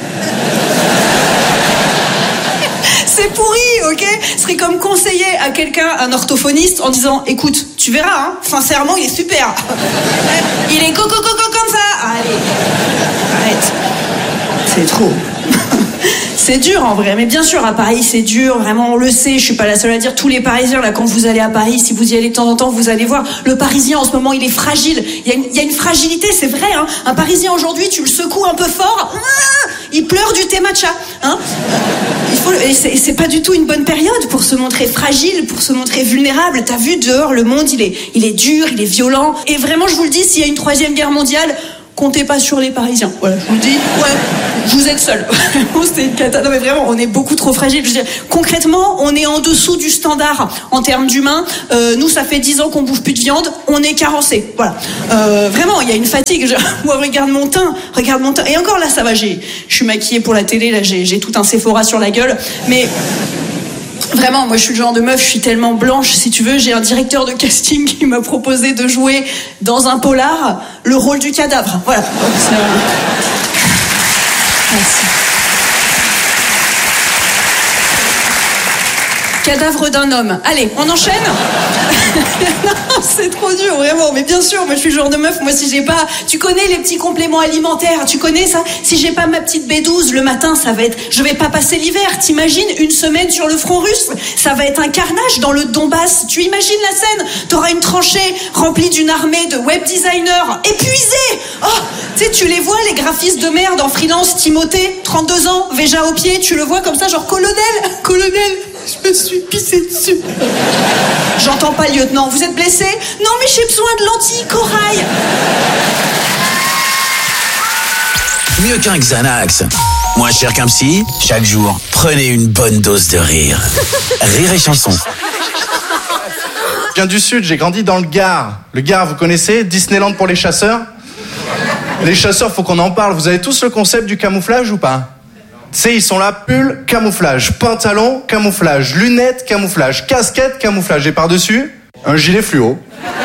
C'est pourri, ok? Ce serait comme conseiller à quelqu'un, un orthophoniste, en disant, écoute, tu verras, hein, sincèrement, il est super. Il est coco coco comme ça. Allez, arrête. C'est trop. C'est dur en vrai, mais bien sûr à Paris c'est dur, vraiment on le sait, je suis pas la seule à dire, tous les Parisiens là quand vous allez à Paris, si vous y allez de temps en temps, vous allez voir, le Parisien en ce moment il est fragile, il y a une, il y a une fragilité, c'est vrai, hein. Un Parisien aujourd'hui tu le secoues un peu fort, il pleure du thé matcha, hein. Il affreux. Et c'est, et c'est pas du tout une bonne période pour se montrer fragile, pour se montrer vulnérable. T'as vu dehors, le monde, il est, il est dur, il est violent. Et vraiment, je vous le dis, s'il y a une troisième guerre mondiale, comptez pas sur les Parisiens. Voilà, je vous le dis. Ouais, vous êtes seuls. C'est une cata. Non mais vraiment, on est beaucoup trop fragile. Je veux dire, concrètement, on est en dessous du standard en termes d'humains. Euh, nous, ça fait dix ans qu'on bouffe plus de viande. On est carencé. Voilà. Euh, vraiment, il y a une fatigue. Je... Moi, regarde mon teint. Regarde mon teint. Et encore là, ça va. J'ai, je suis maquillée pour la télé. Là, j'ai, j'ai tout un Sephora sur la gueule. Mais vraiment, moi je suis le genre de meuf, je suis tellement blanche, si tu veux, j'ai un directeur de casting qui m'a proposé de jouer dans un polar le rôle du cadavre. Voilà. Donc, c'est... Merci. Cadavre d'un homme. Allez, on enchaîne. Non, c'est trop dur, vraiment. Mais bien sûr, moi je suis le genre de meuf, moi si j'ai pas... Tu connais les petits compléments alimentaires, tu connais ça? Si j'ai pas ma petite B douze le matin, ça va être... Je vais pas passer l'hiver, t'imagines une semaine sur le front russe? Ça va être un carnage dans le Donbass. Tu imagines la scène? T'auras une tranchée remplie d'une armée de web designers épuisés. Oh, tu sais, tu les vois, les graphistes de merde en freelance, Timothée, trente-deux ans, Véja au pied, tu le vois comme ça, genre colonel, colonel. Je me suis pissé dessus. J'entends pas, lieutenant. Vous êtes blessé? Non, mais j'ai besoin de lentilles corail. Mieux qu'un Xanax. Moins cher qu'un psy. Chaque jour, prenez une bonne dose de rire. Rire et chanson. Je viens du sud, j'ai grandi dans le Gard. Le Gard, vous connaissez? Disneyland pour les chasseurs. Les chasseurs, faut qu'on en parle. Vous avez tous le concept du camouflage ou pas? Tu sais, ils sont là, pull, camouflage, pantalon, camouflage, lunettes, camouflage, casquette, camouflage, et par-dessus, un gilet fluo.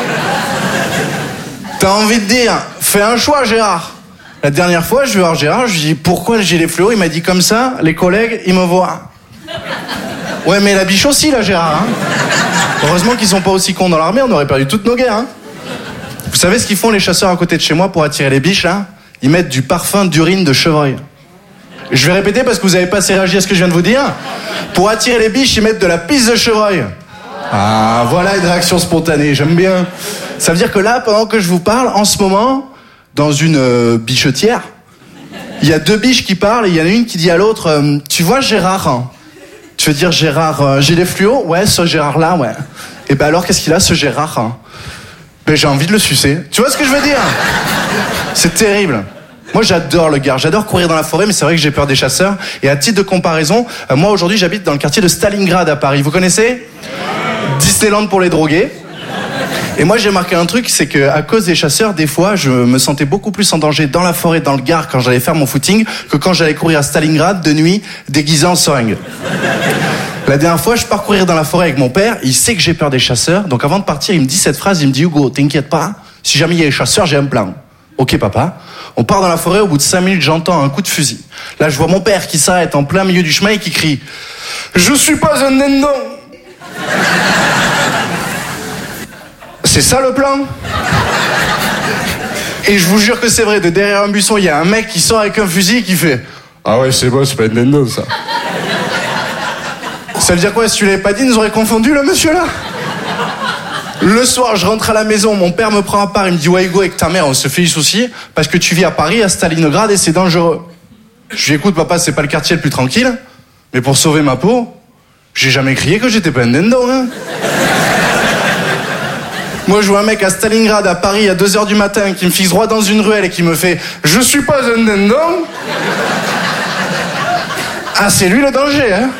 T'as envie de dire, fais un choix, Gérard. La dernière fois, je vais voir Gérard, je lui dis, pourquoi le gilet fluo? Il m'a dit, comme ça, les collègues, ils me voient. Ouais, mais la biche aussi, là, Gérard. Hein. Heureusement qu'ils sont pas aussi cons dans l'armée, on aurait perdu toutes nos guerres. Hein. Vous savez ce qu'ils font, les chasseurs à côté de chez moi, pour attirer les biches, là? Ils mettent du parfum d'urine de chevreuil. Je vais répéter parce que vous avez pas assez réagi à ce que je viens de vous dire. Pour attirer les biches, ils mettent de la pisse de chevreuil. Ah, voilà une réaction spontanée, j'aime bien. Ça veut dire que là, pendant que je vous parle, en ce moment, dans une euh, bichetière, il y a deux biches qui parlent et il y en a une qui dit à l'autre, euh, tu vois Gérard hein? Tu veux dire Gérard euh, gilet fluo? Ouais, ce Gérard-là, ouais. Et ben alors, qu'est-ce qu'il a, ce Gérard hein? Ben j'ai envie de le sucer. Tu vois ce que je veux dire? C'est terrible. Moi, j'adore le Gard, j'adore courir dans la forêt, mais c'est vrai que j'ai peur des chasseurs. Et à titre de comparaison, euh, moi, aujourd'hui, j'habite dans le quartier de Stalingrad à Paris. Vous connaissez? Disneyland pour les drogués. Et moi, j'ai remarqué un truc, c'est que à cause des chasseurs, des fois, je me sentais beaucoup plus en danger dans la forêt, dans le Gard, quand j'allais faire mon footing, que quand j'allais courir à Stalingrad de nuit, déguisé en seringue. La dernière fois, je pars courir dans la forêt avec mon père, il sait que j'ai peur des chasseurs, donc avant de partir, il me dit cette phrase, il me dit, Hugo, t'inquiète pas, si jamais il y a les chasseurs, j'ai un plan. Ok papa, on part dans la forêt, au bout de cinq minutes j'entends un coup de fusil. Là je vois mon père qui s'arrête en plein milieu du chemin et qui crie « Je suis pas un dindon !» C'est ça le plan? Et je vous jure que c'est vrai, de derrière un buisson, il y a un mec qui sort avec un fusil et qui fait « Ah ouais c'est bon, c'est pas un dindon ça !» Ça veut dire quoi? Si tu l'avais pas dit, nous aurait confondu le monsieur là? Le soir, je rentre à la maison, mon père me prend à part, il me dit « Ouais, Hugo, avec ta mère, on se fait du souci, parce que tu vis à Paris, à Stalingrad, et c'est dangereux. » Je lui dis « Écoute, papa, c'est pas le quartier le plus tranquille, mais pour sauver ma peau, j'ai jamais crié que j'étais pas un dindon, hein. » Moi, je vois un mec à Stalingrad, à Paris, à deux heures du matin, qui me fixe droit dans une ruelle et qui me fait « Je suis pas un dindon !» Ah, c'est lui le danger, hein.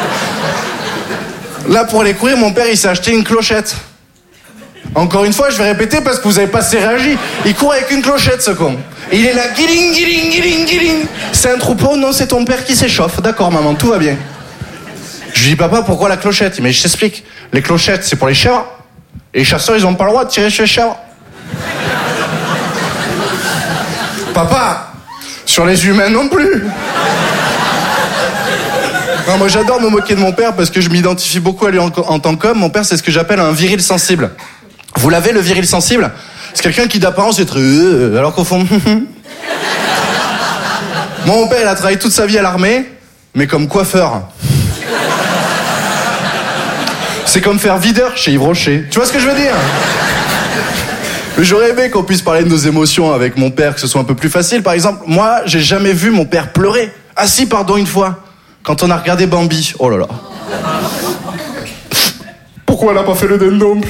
Là, pour aller courir, mon père, il s'est acheté une clochette. Encore une fois, je vais répéter parce que vous avez pas assez réagi. Il court avec une clochette, ce con. Et il est là, guiling, guiling, guiling, guiling. C'est un troupeau? Non, c'est ton père qui s'échauffe. D'accord, maman, tout va bien. Je lui dis, papa, pourquoi la clochette? Mais je t'explique. Les clochettes, c'est pour les chèvres. Et les chasseurs, ils ont pas le droit de tirer sur les chèvres. Papa, sur les humains non plus. Non, moi, j'adore me moquer de mon père parce que je m'identifie beaucoup à lui en, en tant qu'homme. Mon père, c'est ce que j'appelle un viril sensible. Vous l'avez, le viril sensible? C'est quelqu'un qui d'apparence est très... Euh, alors qu'au fond... Mon père, il a travaillé toute sa vie à l'armée, mais comme coiffeur. C'est comme faire videur chez Yves Rocher. Tu vois ce que je veux dire? J'aurais aimé qu'on puisse parler de nos émotions avec mon père, que ce soit un peu plus facile. Par exemple, moi, j'ai jamais vu mon père pleurer. Ah si, pardon, une fois. Quand on a regardé Bambi, oh là là. Pourquoi elle a pas fait le dindon?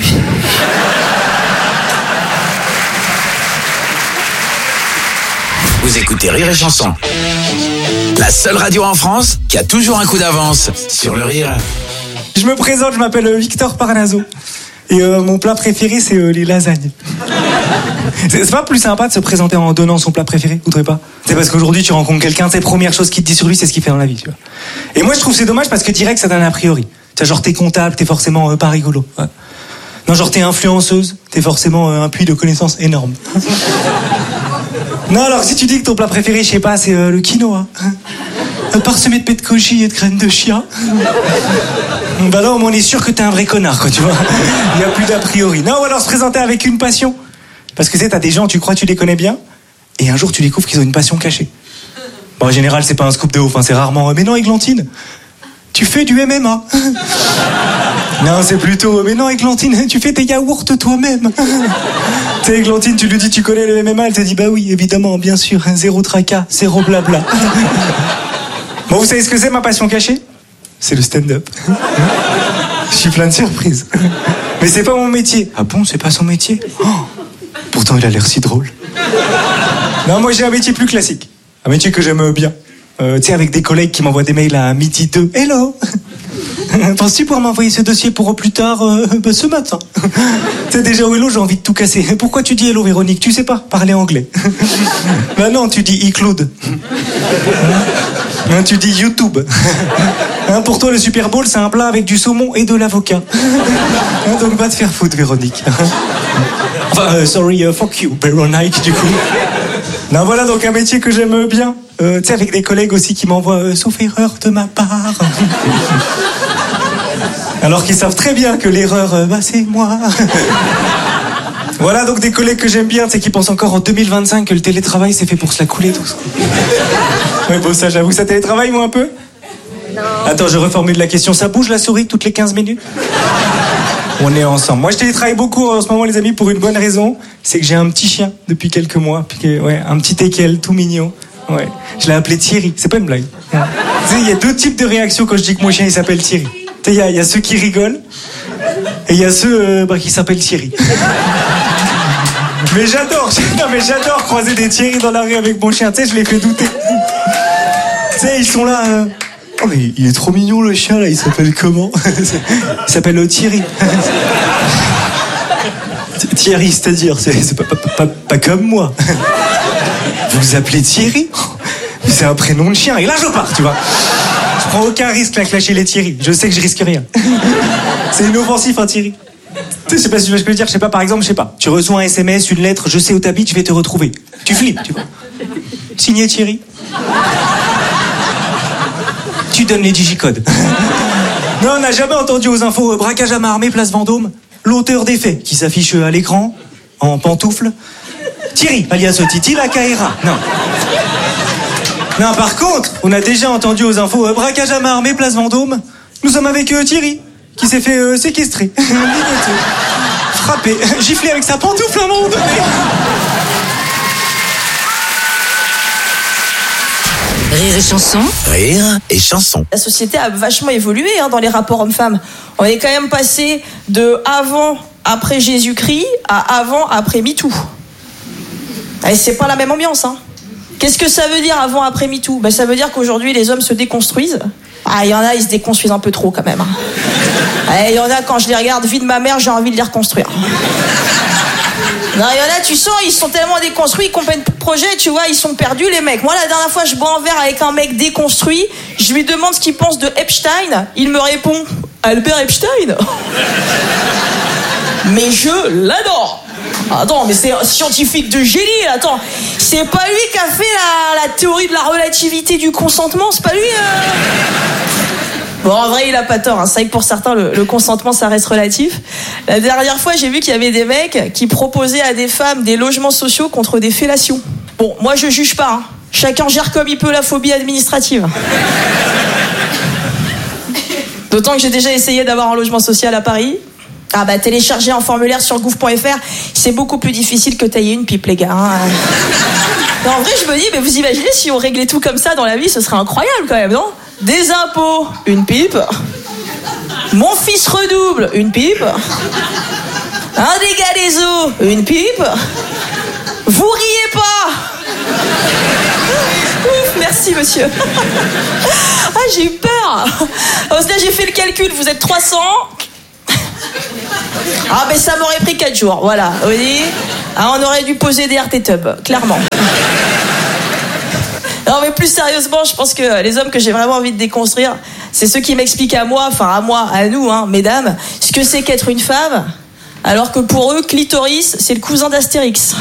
Vous écoutez Rire et Chanson, la seule radio en France qui a toujours un coup d'avance sur le rire. Je me présente, je m'appelle Victor Parnaso. Et euh, mon plat préféré, c'est euh, les lasagnes. C'est, c'est pas plus sympa de se présenter en donnant son plat préféré, vous trouvez pas? C'est parce qu'aujourd'hui, tu rencontres quelqu'un, c'est la première chose qu'il te dit sur lui, c'est ce qu'il fait dans la vie, tu vois. Et moi, je trouve que c'est dommage parce que direct, ça donne a priori. Tu vois, genre, t'es comptable, t'es forcément euh, pas rigolo. Ouais. Non, genre, t'es influenceuse, t'es forcément euh, un puits de connaissances énorme. Non, alors si tu dis que ton plat préféré, je sais pas, c'est euh, le quinoa, hein, parsemé de pets de koji et de graines de chia, bah là, on est sûr que t'es un vrai connard, quoi, tu vois. Il n'y a plus d'a priori. Non, ou alors se présenter avec une passion. Parce que tu sais, t'as des gens, tu crois que tu les connais bien, et un jour tu découvres qu'ils ont une passion cachée. Bon, en général, c'est pas un scoop de ouf, hein, c'est rarement. Mais non, Églantine, tu fais du M M A. Non, c'est plutôt. Mais non, Églantine, tu fais tes yaourts toi-même. Tu sais, Églantine, tu lui dis, tu connais le M M A, elle te dit, bah oui, évidemment, bien sûr, zéro tracas, zéro blabla. Bon, vous savez ce que c'est ma passion cachée? C'est le stand-up. Je suis plein de surprises. Mais c'est pas mon métier. Ah bon, c'est pas son métier? Oh, pourtant, il a l'air si drôle. Non, moi, j'ai un métier plus classique. Un métier que j'aime bien. Euh, tu sais, avec des collègues qui m'envoient des mails à midi deux. Hello! Penses-tu pouvoir m'envoyer ce dossier pour plus tard, euh, bah, ce matin? Tu sais, déjà, au hello, j'ai envie de tout casser. Pourquoi tu dis hello, Véronique? Tu sais pas parler anglais. Bah non, tu dis iCloud. Hein, tu dis YouTube. Hein, pour toi, le Super Bowl, c'est un plat avec du saumon et de l'avocat. Hein, donc, va te faire foutre, Véronique. Enfin, euh, sorry, uh, fuck you, Véronique, du coup. Non, voilà, donc un métier que j'aime bien. Euh, tu sais, avec des collègues aussi qui m'envoient, euh, sauf erreur de ma part. Alors qu'ils savent très bien que l'erreur, euh, bah, c'est moi. Voilà, donc des collègues que j'aime bien, tu sais, qui pensent encore en deux mille vingt-cinq que le télétravail, c'est fait pour se la couler, tout ça. Ouais, bon, ça, j'avoue, ça télétravaille, moi, un peu? Non. Attends, je reformule la question. Ça bouge, la souris, toutes les quinze minutes? On est ensemble. Moi, je télétravaille beaucoup en ce moment, les amis, pour une bonne raison. C'est que j'ai un petit chien depuis quelques mois. Puis, ouais, un petit teckel, tout mignon. Ouais. Je l'ai appelé Thierry. C'est pas une blague. Tu sais, il y a deux types de réactions quand je dis que mon chien, il s'appelle Thierry. Tu sais, il y, y a ceux qui rigolent. Et il y a ceux euh, bah, qui s'appellent Thierry. Mais j'adore, non mais j'adore croiser des Thierry dans la rue avec mon chien. Tu sais, je les fais douter. Tu sais, ils sont là... Euh... Oh mais il est trop mignon le chien là, il s'appelle comment? Il s'appelle Thierry. Thierry, c'est-à-dire, c'est, c'est pas, pas, pas, pas comme moi. Vous vous appelez Thierry? C'est un prénom de chien. Et là je pars, tu vois. Je prends aucun risque à clasher les Thierry. Je sais que je risque rien. C'est inoffensif un Thierry. Tu sais, je sais pas si tu vois ce que je veux dire. Je sais pas, par exemple, je sais pas. Tu reçois un S M S, une lettre, je sais où t'habites, je vais te retrouver. Tu flippes, tu vois. Signé Thierry. Tu donnes les digicodes. Non, on n'a jamais entendu aux infos euh, braquage à main armée, place Vendôme. L'auteur des faits qui s'affiche à l'écran, en pantoufles. Thierry, alias Titi la Caïra. Non. Non, par contre, on a déjà entendu aux infos euh, braquage à main armée, place Vendôme. Nous sommes avec euh, Thierry, qui s'est fait euh, séquestrer. Frappé, giflé avec sa pantoufle à un moment donné. Rire et chanson. Rire et chanson. La société a vachement évolué hein, dans les rapports hommes-femmes. On est quand même passé de avant, après Jésus-Christ à avant, après MeToo. Et c'est pas la même ambiance. Hein. Qu'est-ce que ça veut dire avant, après MeToo? Ben, ça veut dire qu'aujourd'hui les hommes se déconstruisent. Ah, il y en a, ils se déconstruisent un peu trop quand même. Il y en a, quand je les regarde, vie de ma mère, j'ai envie de les reconstruire. Non, il y en a, tu sens, ils sont tellement déconstruits, ils comprennent plus de projet, tu vois, ils sont perdus, les mecs. Moi, la dernière fois, je bois un verre avec un mec déconstruit, je lui demande ce qu'il pense de Epstein, il me répond, Albert Epstein? Mais je l'adore. Attends, mais c'est un scientifique de génie, attends. C'est pas lui qui a fait la, la théorie de la relativité du consentement, c'est pas lui euh... Bon, en vrai, il a pas tort. Hein. C'est vrai que pour certains, le, le consentement, ça reste relatif. La dernière fois, j'ai vu qu'il y avait des mecs qui proposaient à des femmes des logements sociaux contre des fellations. Bon, moi, je juge pas. Hein. Chacun gère comme il peut la phobie administrative. D'autant que j'ai déjà essayé d'avoir un logement social à Paris. Ah bah, télécharger un formulaire sur gouv point fr, c'est beaucoup plus difficile que tailler une pipe, les gars. Hein. Non, en vrai, je me dis, mais vous imaginez si on réglait tout comme ça dans la vie, ce serait incroyable quand même, non? Des impôts, une pipe. Mon fils redouble, une pipe. Un dégât des eaux, une pipe. Vous riez pas. Ouf, merci monsieur. Ah, j'ai eu peur. Parce que là, j'ai fait le calcul, vous êtes trois cents. Ah, ben ça m'aurait pris quatre jours, voilà. Vous voyez, ah, on aurait dû poser des R T Tub, clairement. Non, mais plus sérieusement, je pense que les hommes que j'ai vraiment envie de déconstruire, c'est ceux qui m'expliquent à moi, enfin à moi, à nous, hein, mesdames, ce que c'est qu'être une femme, alors que pour eux, clitoris, c'est le cousin d'Astérix.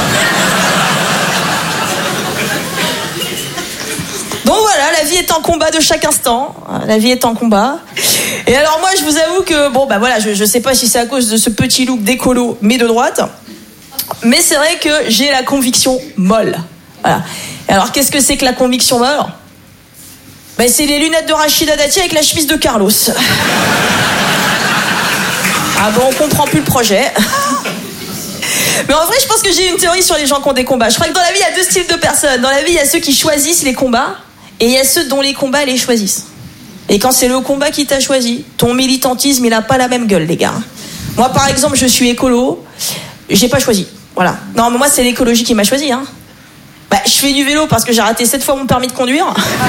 Donc voilà, la vie est en combat de chaque instant. La vie est en combat. Et alors moi, je vous avoue que, bon, bah voilà, je, je sais pas si c'est à cause de ce petit look d'écolo, mais de droite. Mais c'est vrai que j'ai la conviction molle. Voilà. Alors, qu'est-ce que c'est que la conviction molle ? Ben, c'est les lunettes de Rachida Dati avec la chemise de Carlos. Ah bon, on comprend plus le projet. Mais en vrai, je pense que j'ai une théorie sur les gens qui ont des combats. Je crois que dans la vie, il y a deux styles de personnes. Dans la vie, il y a ceux qui choisissent les combats et il y a ceux dont les combats les choisissent. Et quand c'est le combat qui t'a choisi, ton militantisme, il a pas la même gueule, les gars. Moi, par exemple, je suis écolo. J'ai pas choisi. Voilà. Non, mais moi, c'est l'écologie qui m'a choisi, hein. Bah, je fais du vélo parce que j'ai raté sept fois mon permis de conduire.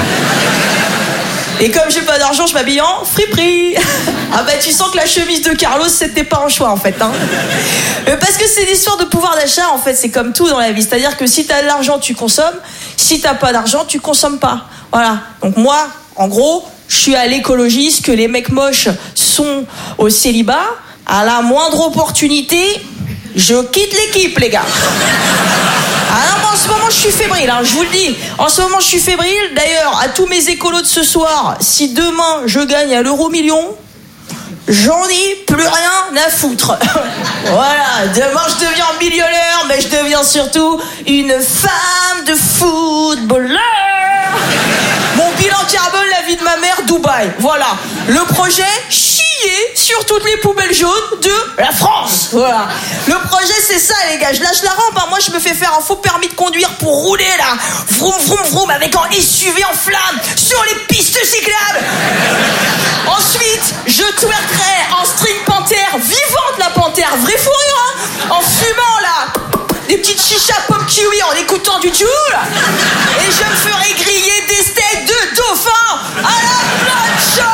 Et comme j'ai pas d'argent, je m'habille en friperie. Ah bah tu sens que la chemise de Carlos, c'était pas un choix en fait, hein. Parce que c'est l'histoire de pouvoir d'achat en fait, c'est comme tout dans la vie. C'est-à-dire que si t'as de l'argent, tu consommes. Si t'as pas d'argent, tu consommes pas. Voilà. Donc moi, en gros, je suis à l'écologie, ce que les mecs moches sont au célibat. À la moindre opportunité, je quitte l'équipe, les gars. Ah non, en ce moment, je suis fébrile, hein, je vous le dis. En ce moment, je suis fébrile. D'ailleurs, à tous mes écolos de ce soir, si demain, je gagne à l'euro million, j'en ai plus rien à foutre. Voilà, demain, je deviens millionnaire, mais je deviens surtout une femme de footballeur. Mon bilan carbone, la vie de ma mère, Dubaï. Voilà, le projet, chier sur toutes les poubelles jaunes de la France. Voilà. Le projet, c'est ça, les gars. Je lâche la rampe. Hein. Moi, je me fais faire un faux permis de conduire pour rouler, là. Vroom, vroom, vroom, avec un S U V en flamme sur les pistes cyclables. Ensuite, je twerkerai en string panthère, vivante la panthère, vraie fourrure, hein. En fumant, là, des petites chichas pop kiwi en écoutant du Joule. Et je me ferai griller des steaks de dauphin à la plancha.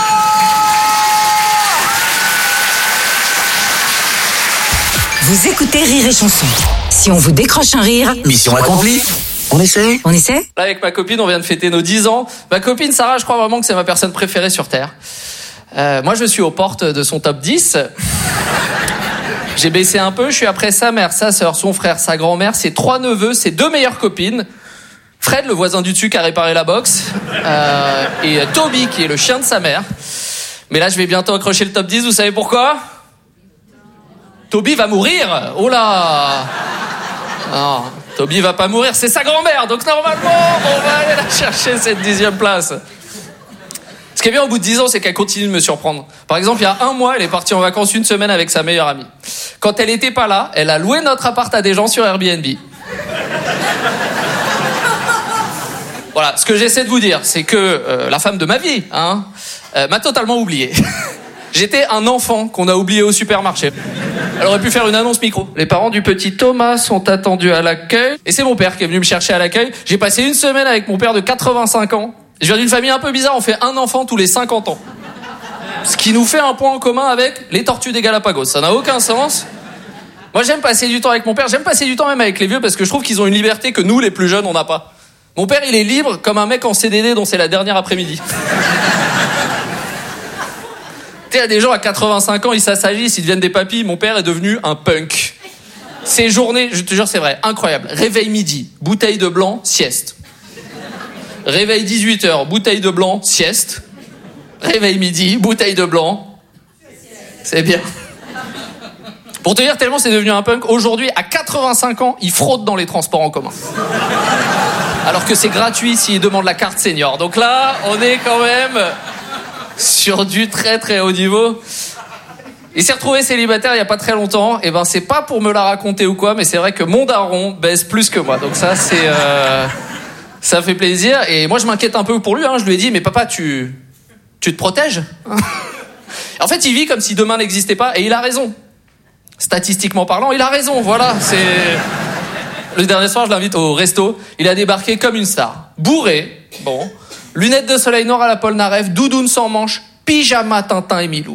Vous écoutez Rire et Chanson. Si on vous décroche un rire, mission accomplie. On essaie On essaie Là, avec ma copine, on vient de fêter nos dix ans. Ma copine Sarah, je crois vraiment que c'est ma personne préférée sur Terre. Euh, moi, je suis aux portes de son top dix. J'ai baissé un peu, je suis après sa mère, sa sœur, son frère, sa grand-mère, ses trois neveux, ses deux meilleures copines. Fred, le voisin du dessus qui a réparé la box. Euh, et Toby, qui est le chien de sa mère. Mais là, je vais bientôt accrocher le top dix, vous savez pourquoi ? Toby va mourir. Oh là. Non, Toby va pas mourir, c'est sa grand-mère. Donc normalement, on va aller la chercher cette dixième place. Ce qui est bien au bout de dix ans, c'est qu'elle continue de me surprendre. Par exemple, il y a un mois, elle est partie en vacances une semaine avec sa meilleure amie. Quand elle était pas là, elle a loué notre appart à des gens sur Airbnb. Voilà, ce que j'essaie de vous dire, c'est que euh, la femme de ma vie, hein, euh, m'a totalement oublié. J'étais un enfant qu'on a oublié au supermarché. Elle aurait pu faire une annonce micro. Les parents du petit Thomas sont attendus à l'accueil. Et c'est mon père qui est venu me chercher à l'accueil. J'ai passé une semaine avec mon père de quatre-vingt-cinq ans. Je viens d'une famille un peu bizarre, on fait un enfant tous les cinquante ans. Ce qui nous fait un point en commun avec les tortues des Galapagos. Ça n'a aucun sens. Moi, j'aime passer du temps avec mon père. J'aime passer du temps même avec les vieux parce que je trouve qu'ils ont une liberté que nous, les plus jeunes, on n'a pas. Mon père, il est libre comme un mec en C D D dont c'est la dernière après-midi. Tu sais, il y a des gens à quatre-vingt-cinq ans, ils s'assagissent, ils deviennent des papis. Mon père est devenu un punk. Ces journées, je te jure, c'est vrai, incroyable. Réveil midi, bouteille de blanc, sieste. Réveil dix-huit heures, bouteille de blanc, sieste. Réveil midi, bouteille de blanc. C'est bien. Pour te dire, tellement c'est devenu un punk, aujourd'hui, à quatre-vingt-cinq ans, il fraude dans les transports en commun. Alors que c'est gratuit s'il demande la carte senior. Donc là, on est quand même sur du très très haut niveau. Il s'est retrouvé célibataire il y a pas très longtemps. Et ben c'est pas pour me la raconter ou quoi, mais c'est vrai que mon daron baise plus que moi. Donc ça c'est euh... Ça fait plaisir. Et moi, je m'inquiète un peu pour lui. Hein. Je lui ai dit, mais papa, tu, tu te protèges? En fait, il vit comme si demain n'existait pas. Et il a raison. Statistiquement parlant, il a raison. Voilà, c'est... Le dernier soir, je l'invite au resto. Il a débarqué comme une star. Bourré. Bon. Lunettes de soleil noires à la Polnareff. Doudoune sans manche. Pyjama Tintin et Milou.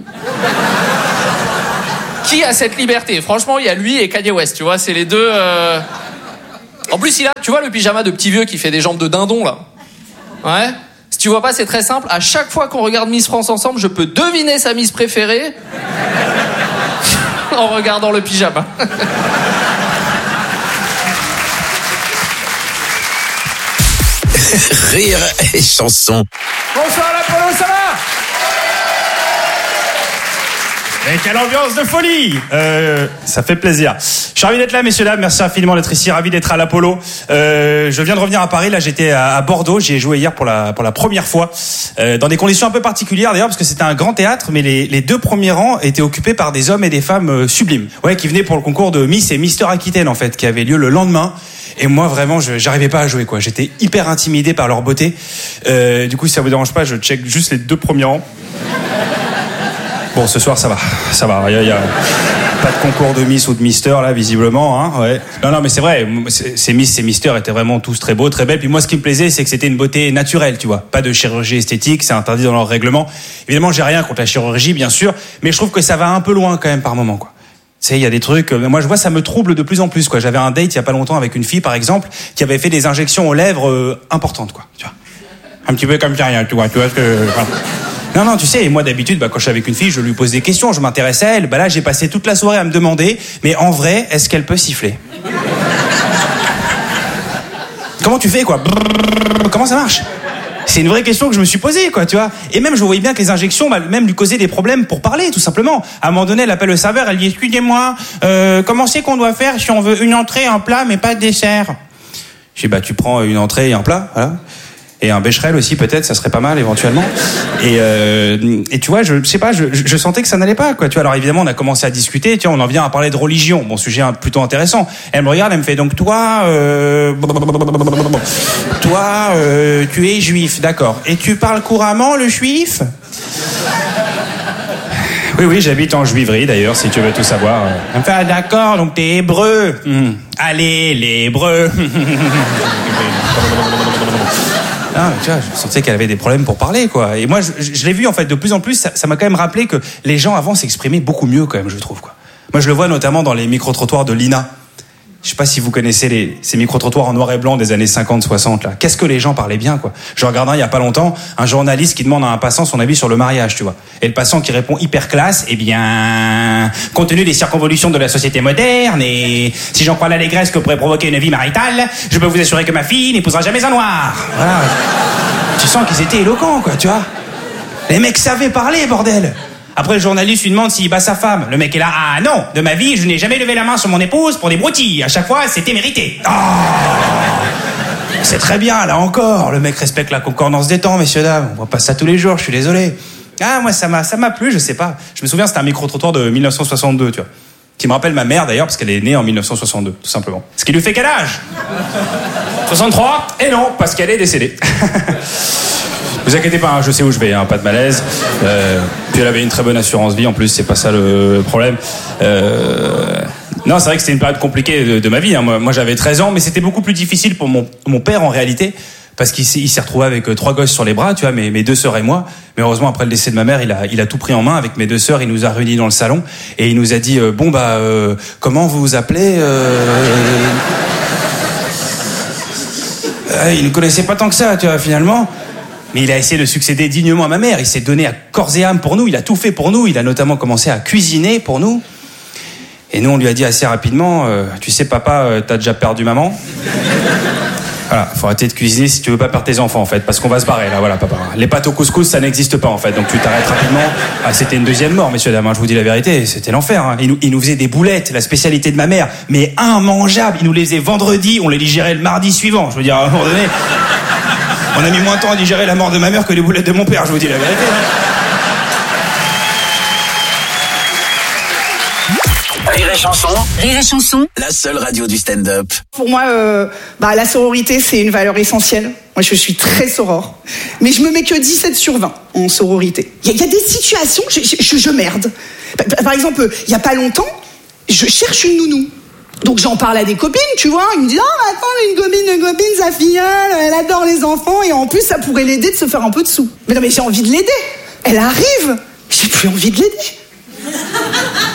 Qui a cette liberté? Franchement, il y a lui et Kanye West, tu vois, c'est les deux... Euh... En plus, il a, tu vois, le pyjama de petit vieux qui fait des jambes de dindon, là. Ouais. Si tu vois pas, c'est très simple. À chaque fois qu'on regarde Miss France ensemble, je peux deviner sa Miss préférée en regardant le pyjama. Rire et chanson. Bonsoir l'Apollo, ça va? Et quelle ambiance de folie, euh, ça fait plaisir. Je suis ravi d'être là, messieurs, dames. Merci infiniment d'être ici. Ravi d'être à l'Apollo. Euh, je viens de revenir à Paris. Là, j'étais à, à Bordeaux. J'y ai joué hier pour la, pour la première fois. Euh, dans des conditions un peu particulières, d'ailleurs, parce que c'était un grand théâtre, mais les, les deux premiers rangs étaient occupés par des hommes et des femmes euh, sublimes. Ouais, qui venaient pour le concours de Miss et Mister Aquitaine, en fait, qui avait lieu le lendemain. Et moi, vraiment, je, j'arrivais pas à jouer, quoi. J'étais hyper intimidé par leur beauté. Euh, du coup, si ça vous dérange pas, je check juste les deux premiers rangs. Bon, ce soir, ça va, ça va. Il y a, y a pas de concours de Miss ou de Mister là, visiblement. Hein, ouais. Non, non, mais c'est vrai. Ces Miss, ces Mister étaient vraiment tous très beaux, très belles. Puis moi, ce qui me plaisait, c'est que c'était une beauté naturelle, tu vois. Pas de chirurgie esthétique, c'est interdit dans leur règlement. Évidemment, j'ai rien contre la chirurgie, bien sûr, mais je trouve que ça va un peu loin quand même par moment, quoi. Tu sais, il y a des trucs. Moi, je vois, ça me trouble de plus en plus, quoi. J'avais un date il y a pas longtemps avec une fille, par exemple, qui avait fait des injections aux lèvres euh, importantes, quoi. Tu vois. Un petit peu comme ça, rien, tu vois. Tu vois ce que. Enfin, Non, non, tu sais, et moi d'habitude, bah, quand je suis avec une fille, je lui pose des questions, je m'intéresse à elle. Bah là, j'ai passé toute la soirée à me demander, mais en vrai, est-ce qu'elle peut siffler? Comment tu fais, quoi? Brrr, comment ça marche? C'est une vraie question que je me suis posée, quoi, tu vois. Et même, je voyais bien que les injections, bah, même lui causaient des problèmes pour parler, tout simplement. À un moment donné, elle appelle le serveur, elle dit, excusez-moi, euh, comment c'est qu'on doit faire si on veut une entrée, un plat, mais pas de dessert? Je dis, bah, tu prends une entrée et un plat, voilà. Et un bécherel aussi, peut-être, ça serait pas mal, éventuellement. Et, euh, et tu vois, je, je sais pas, je, je sentais que ça n'allait pas, quoi. Tu vois, alors évidemment, on a commencé à discuter, tu vois, on en vient à parler de religion. Bon, sujet plutôt intéressant. Elle me regarde, elle me fait, donc toi, euh, toi, euh, tu es juif, d'accord. Et tu parles couramment le juif? Oui, oui, j'habite en juiverie, d'ailleurs, si tu veux tout savoir. Elle me fait, ah, d'accord, donc t'es hébreu. Hum. Allez, les hébreux. Ah, tu vois, je sentais qu'elle avait des problèmes pour parler, quoi. Et moi, je, je l'ai vu, en fait, de plus en plus, ça, ça m'a quand même rappelé que les gens avant s'exprimaient beaucoup mieux, quand même, je trouve, quoi. Moi, je le vois notamment dans les micro-trottoirs de l'I N A. Je sais pas si vous connaissez les, ces micro-trottoirs en noir et blanc des années cinquante soixante, là. Qu'est-ce que les gens parlaient bien, quoi. Je regardais il y a pas longtemps un journaliste qui demande à un passant son avis sur le mariage, tu vois. Et le passant qui répond hyper classe, eh bien, compte tenu des circonvolutions de la société moderne et si j'en crois l'allégresse que pourrait provoquer une vie maritale, je peux vous assurer que ma fille n'épousera jamais un noir. Voilà. Tu sens qu'ils étaient éloquents, quoi, tu vois. Les mecs savaient parler, bordel. Après, le journaliste lui demande s'il bat sa femme. Le mec est là, ah non, de ma vie, je n'ai jamais levé la main sur mon épouse pour des broutilles. À chaque fois, c'était mérité. Oh, c'est très bien, là encore. Le mec respecte la concordance des temps, messieurs, dames. On voit pas ça tous les jours, je suis désolé. Ah, moi, ça m'a, ça m'a plu, je sais pas. Je me souviens, c'était un micro-trottoir de mille neuf cent soixante-deux, tu vois. Qui me rappelle ma mère, d'ailleurs, parce qu'elle est née en mille neuf cent soixante-deux, tout simplement. Ce qui lui fait quel âge? soixante-trois? Et non, parce qu'elle est décédée. Vous inquiétez pas, hein, je sais où je vais, hein, pas de malaise. Euh, puis elle avait une très bonne assurance vie, en plus, c'est pas ça le problème. Euh... Non, c'est vrai que c'était une période compliquée de, de ma vie. Hein. Moi, moi, j'avais treize ans, mais c'était beaucoup plus difficile pour mon, mon père, en réalité, parce qu'il s'est, il s'est retrouvé avec trois gosses sur les bras, tu vois, mes, mes deux sœurs et moi. Mais heureusement, après le décès de ma mère, il a, il a tout pris en main avec mes deux sœurs. Il nous a réunis dans le salon et il nous a dit, euh, bon, bah, euh, comment vous vous appelez euh... euh, Il ne connaissait pas tant que ça, tu vois, finalement. Mais il a essayé de succéder dignement à ma mère. Il s'est donné à corps et âme pour nous. Il a tout fait pour nous. Il a notamment commencé à cuisiner pour nous. Et nous, on lui a dit assez rapidement, euh, tu sais, papa, euh, t'as déjà perdu maman. Voilà, faut arrêter de cuisiner si tu veux pas perdre tes enfants, en fait, parce qu'on va se barrer, là, voilà, papa. Les pâtes au couscous, ça n'existe pas, en fait, donc tu t'arrêtes rapidement. Ah, c'était une deuxième mort, messieurs, dames, hein, je vous dis la vérité, c'était l'enfer, hein. Il nous, il nous faisait des boulettes, la spécialité de ma mère, mais immangeables. Il nous les faisait vendredi, on les digérait le mardi suivant. Je veux dire, à un moment donné, on a mis moins de temps à digérer la mort de ma mère que les boulettes de mon père, je vous dis la vérité. Hein. Rire et Chanson. Rire et Chanson. La seule radio du stand-up. Pour moi, euh, bah, la sororité, c'est une valeur essentielle. Moi, je suis très soror. Mais je me mets que dix-sept sur vingt en sororité. Il y, y a des situations, je, je, je merde. Par exemple, il y a pas longtemps, je cherche une nounou. Donc j'en parle à des copines, tu vois. Ils me disent « Oh, attends, une copine, une copine, sa filleule, elle adore les enfants. Et en plus, ça pourrait l'aider de se faire un peu de sous. » Mais non, mais j'ai envie de l'aider. Elle arrive. J'ai plus envie de l'aider.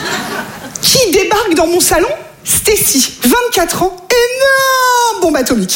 Qui débarque dans mon salon ? Stacy, vingt-quatre ans, énorme bombe atomique.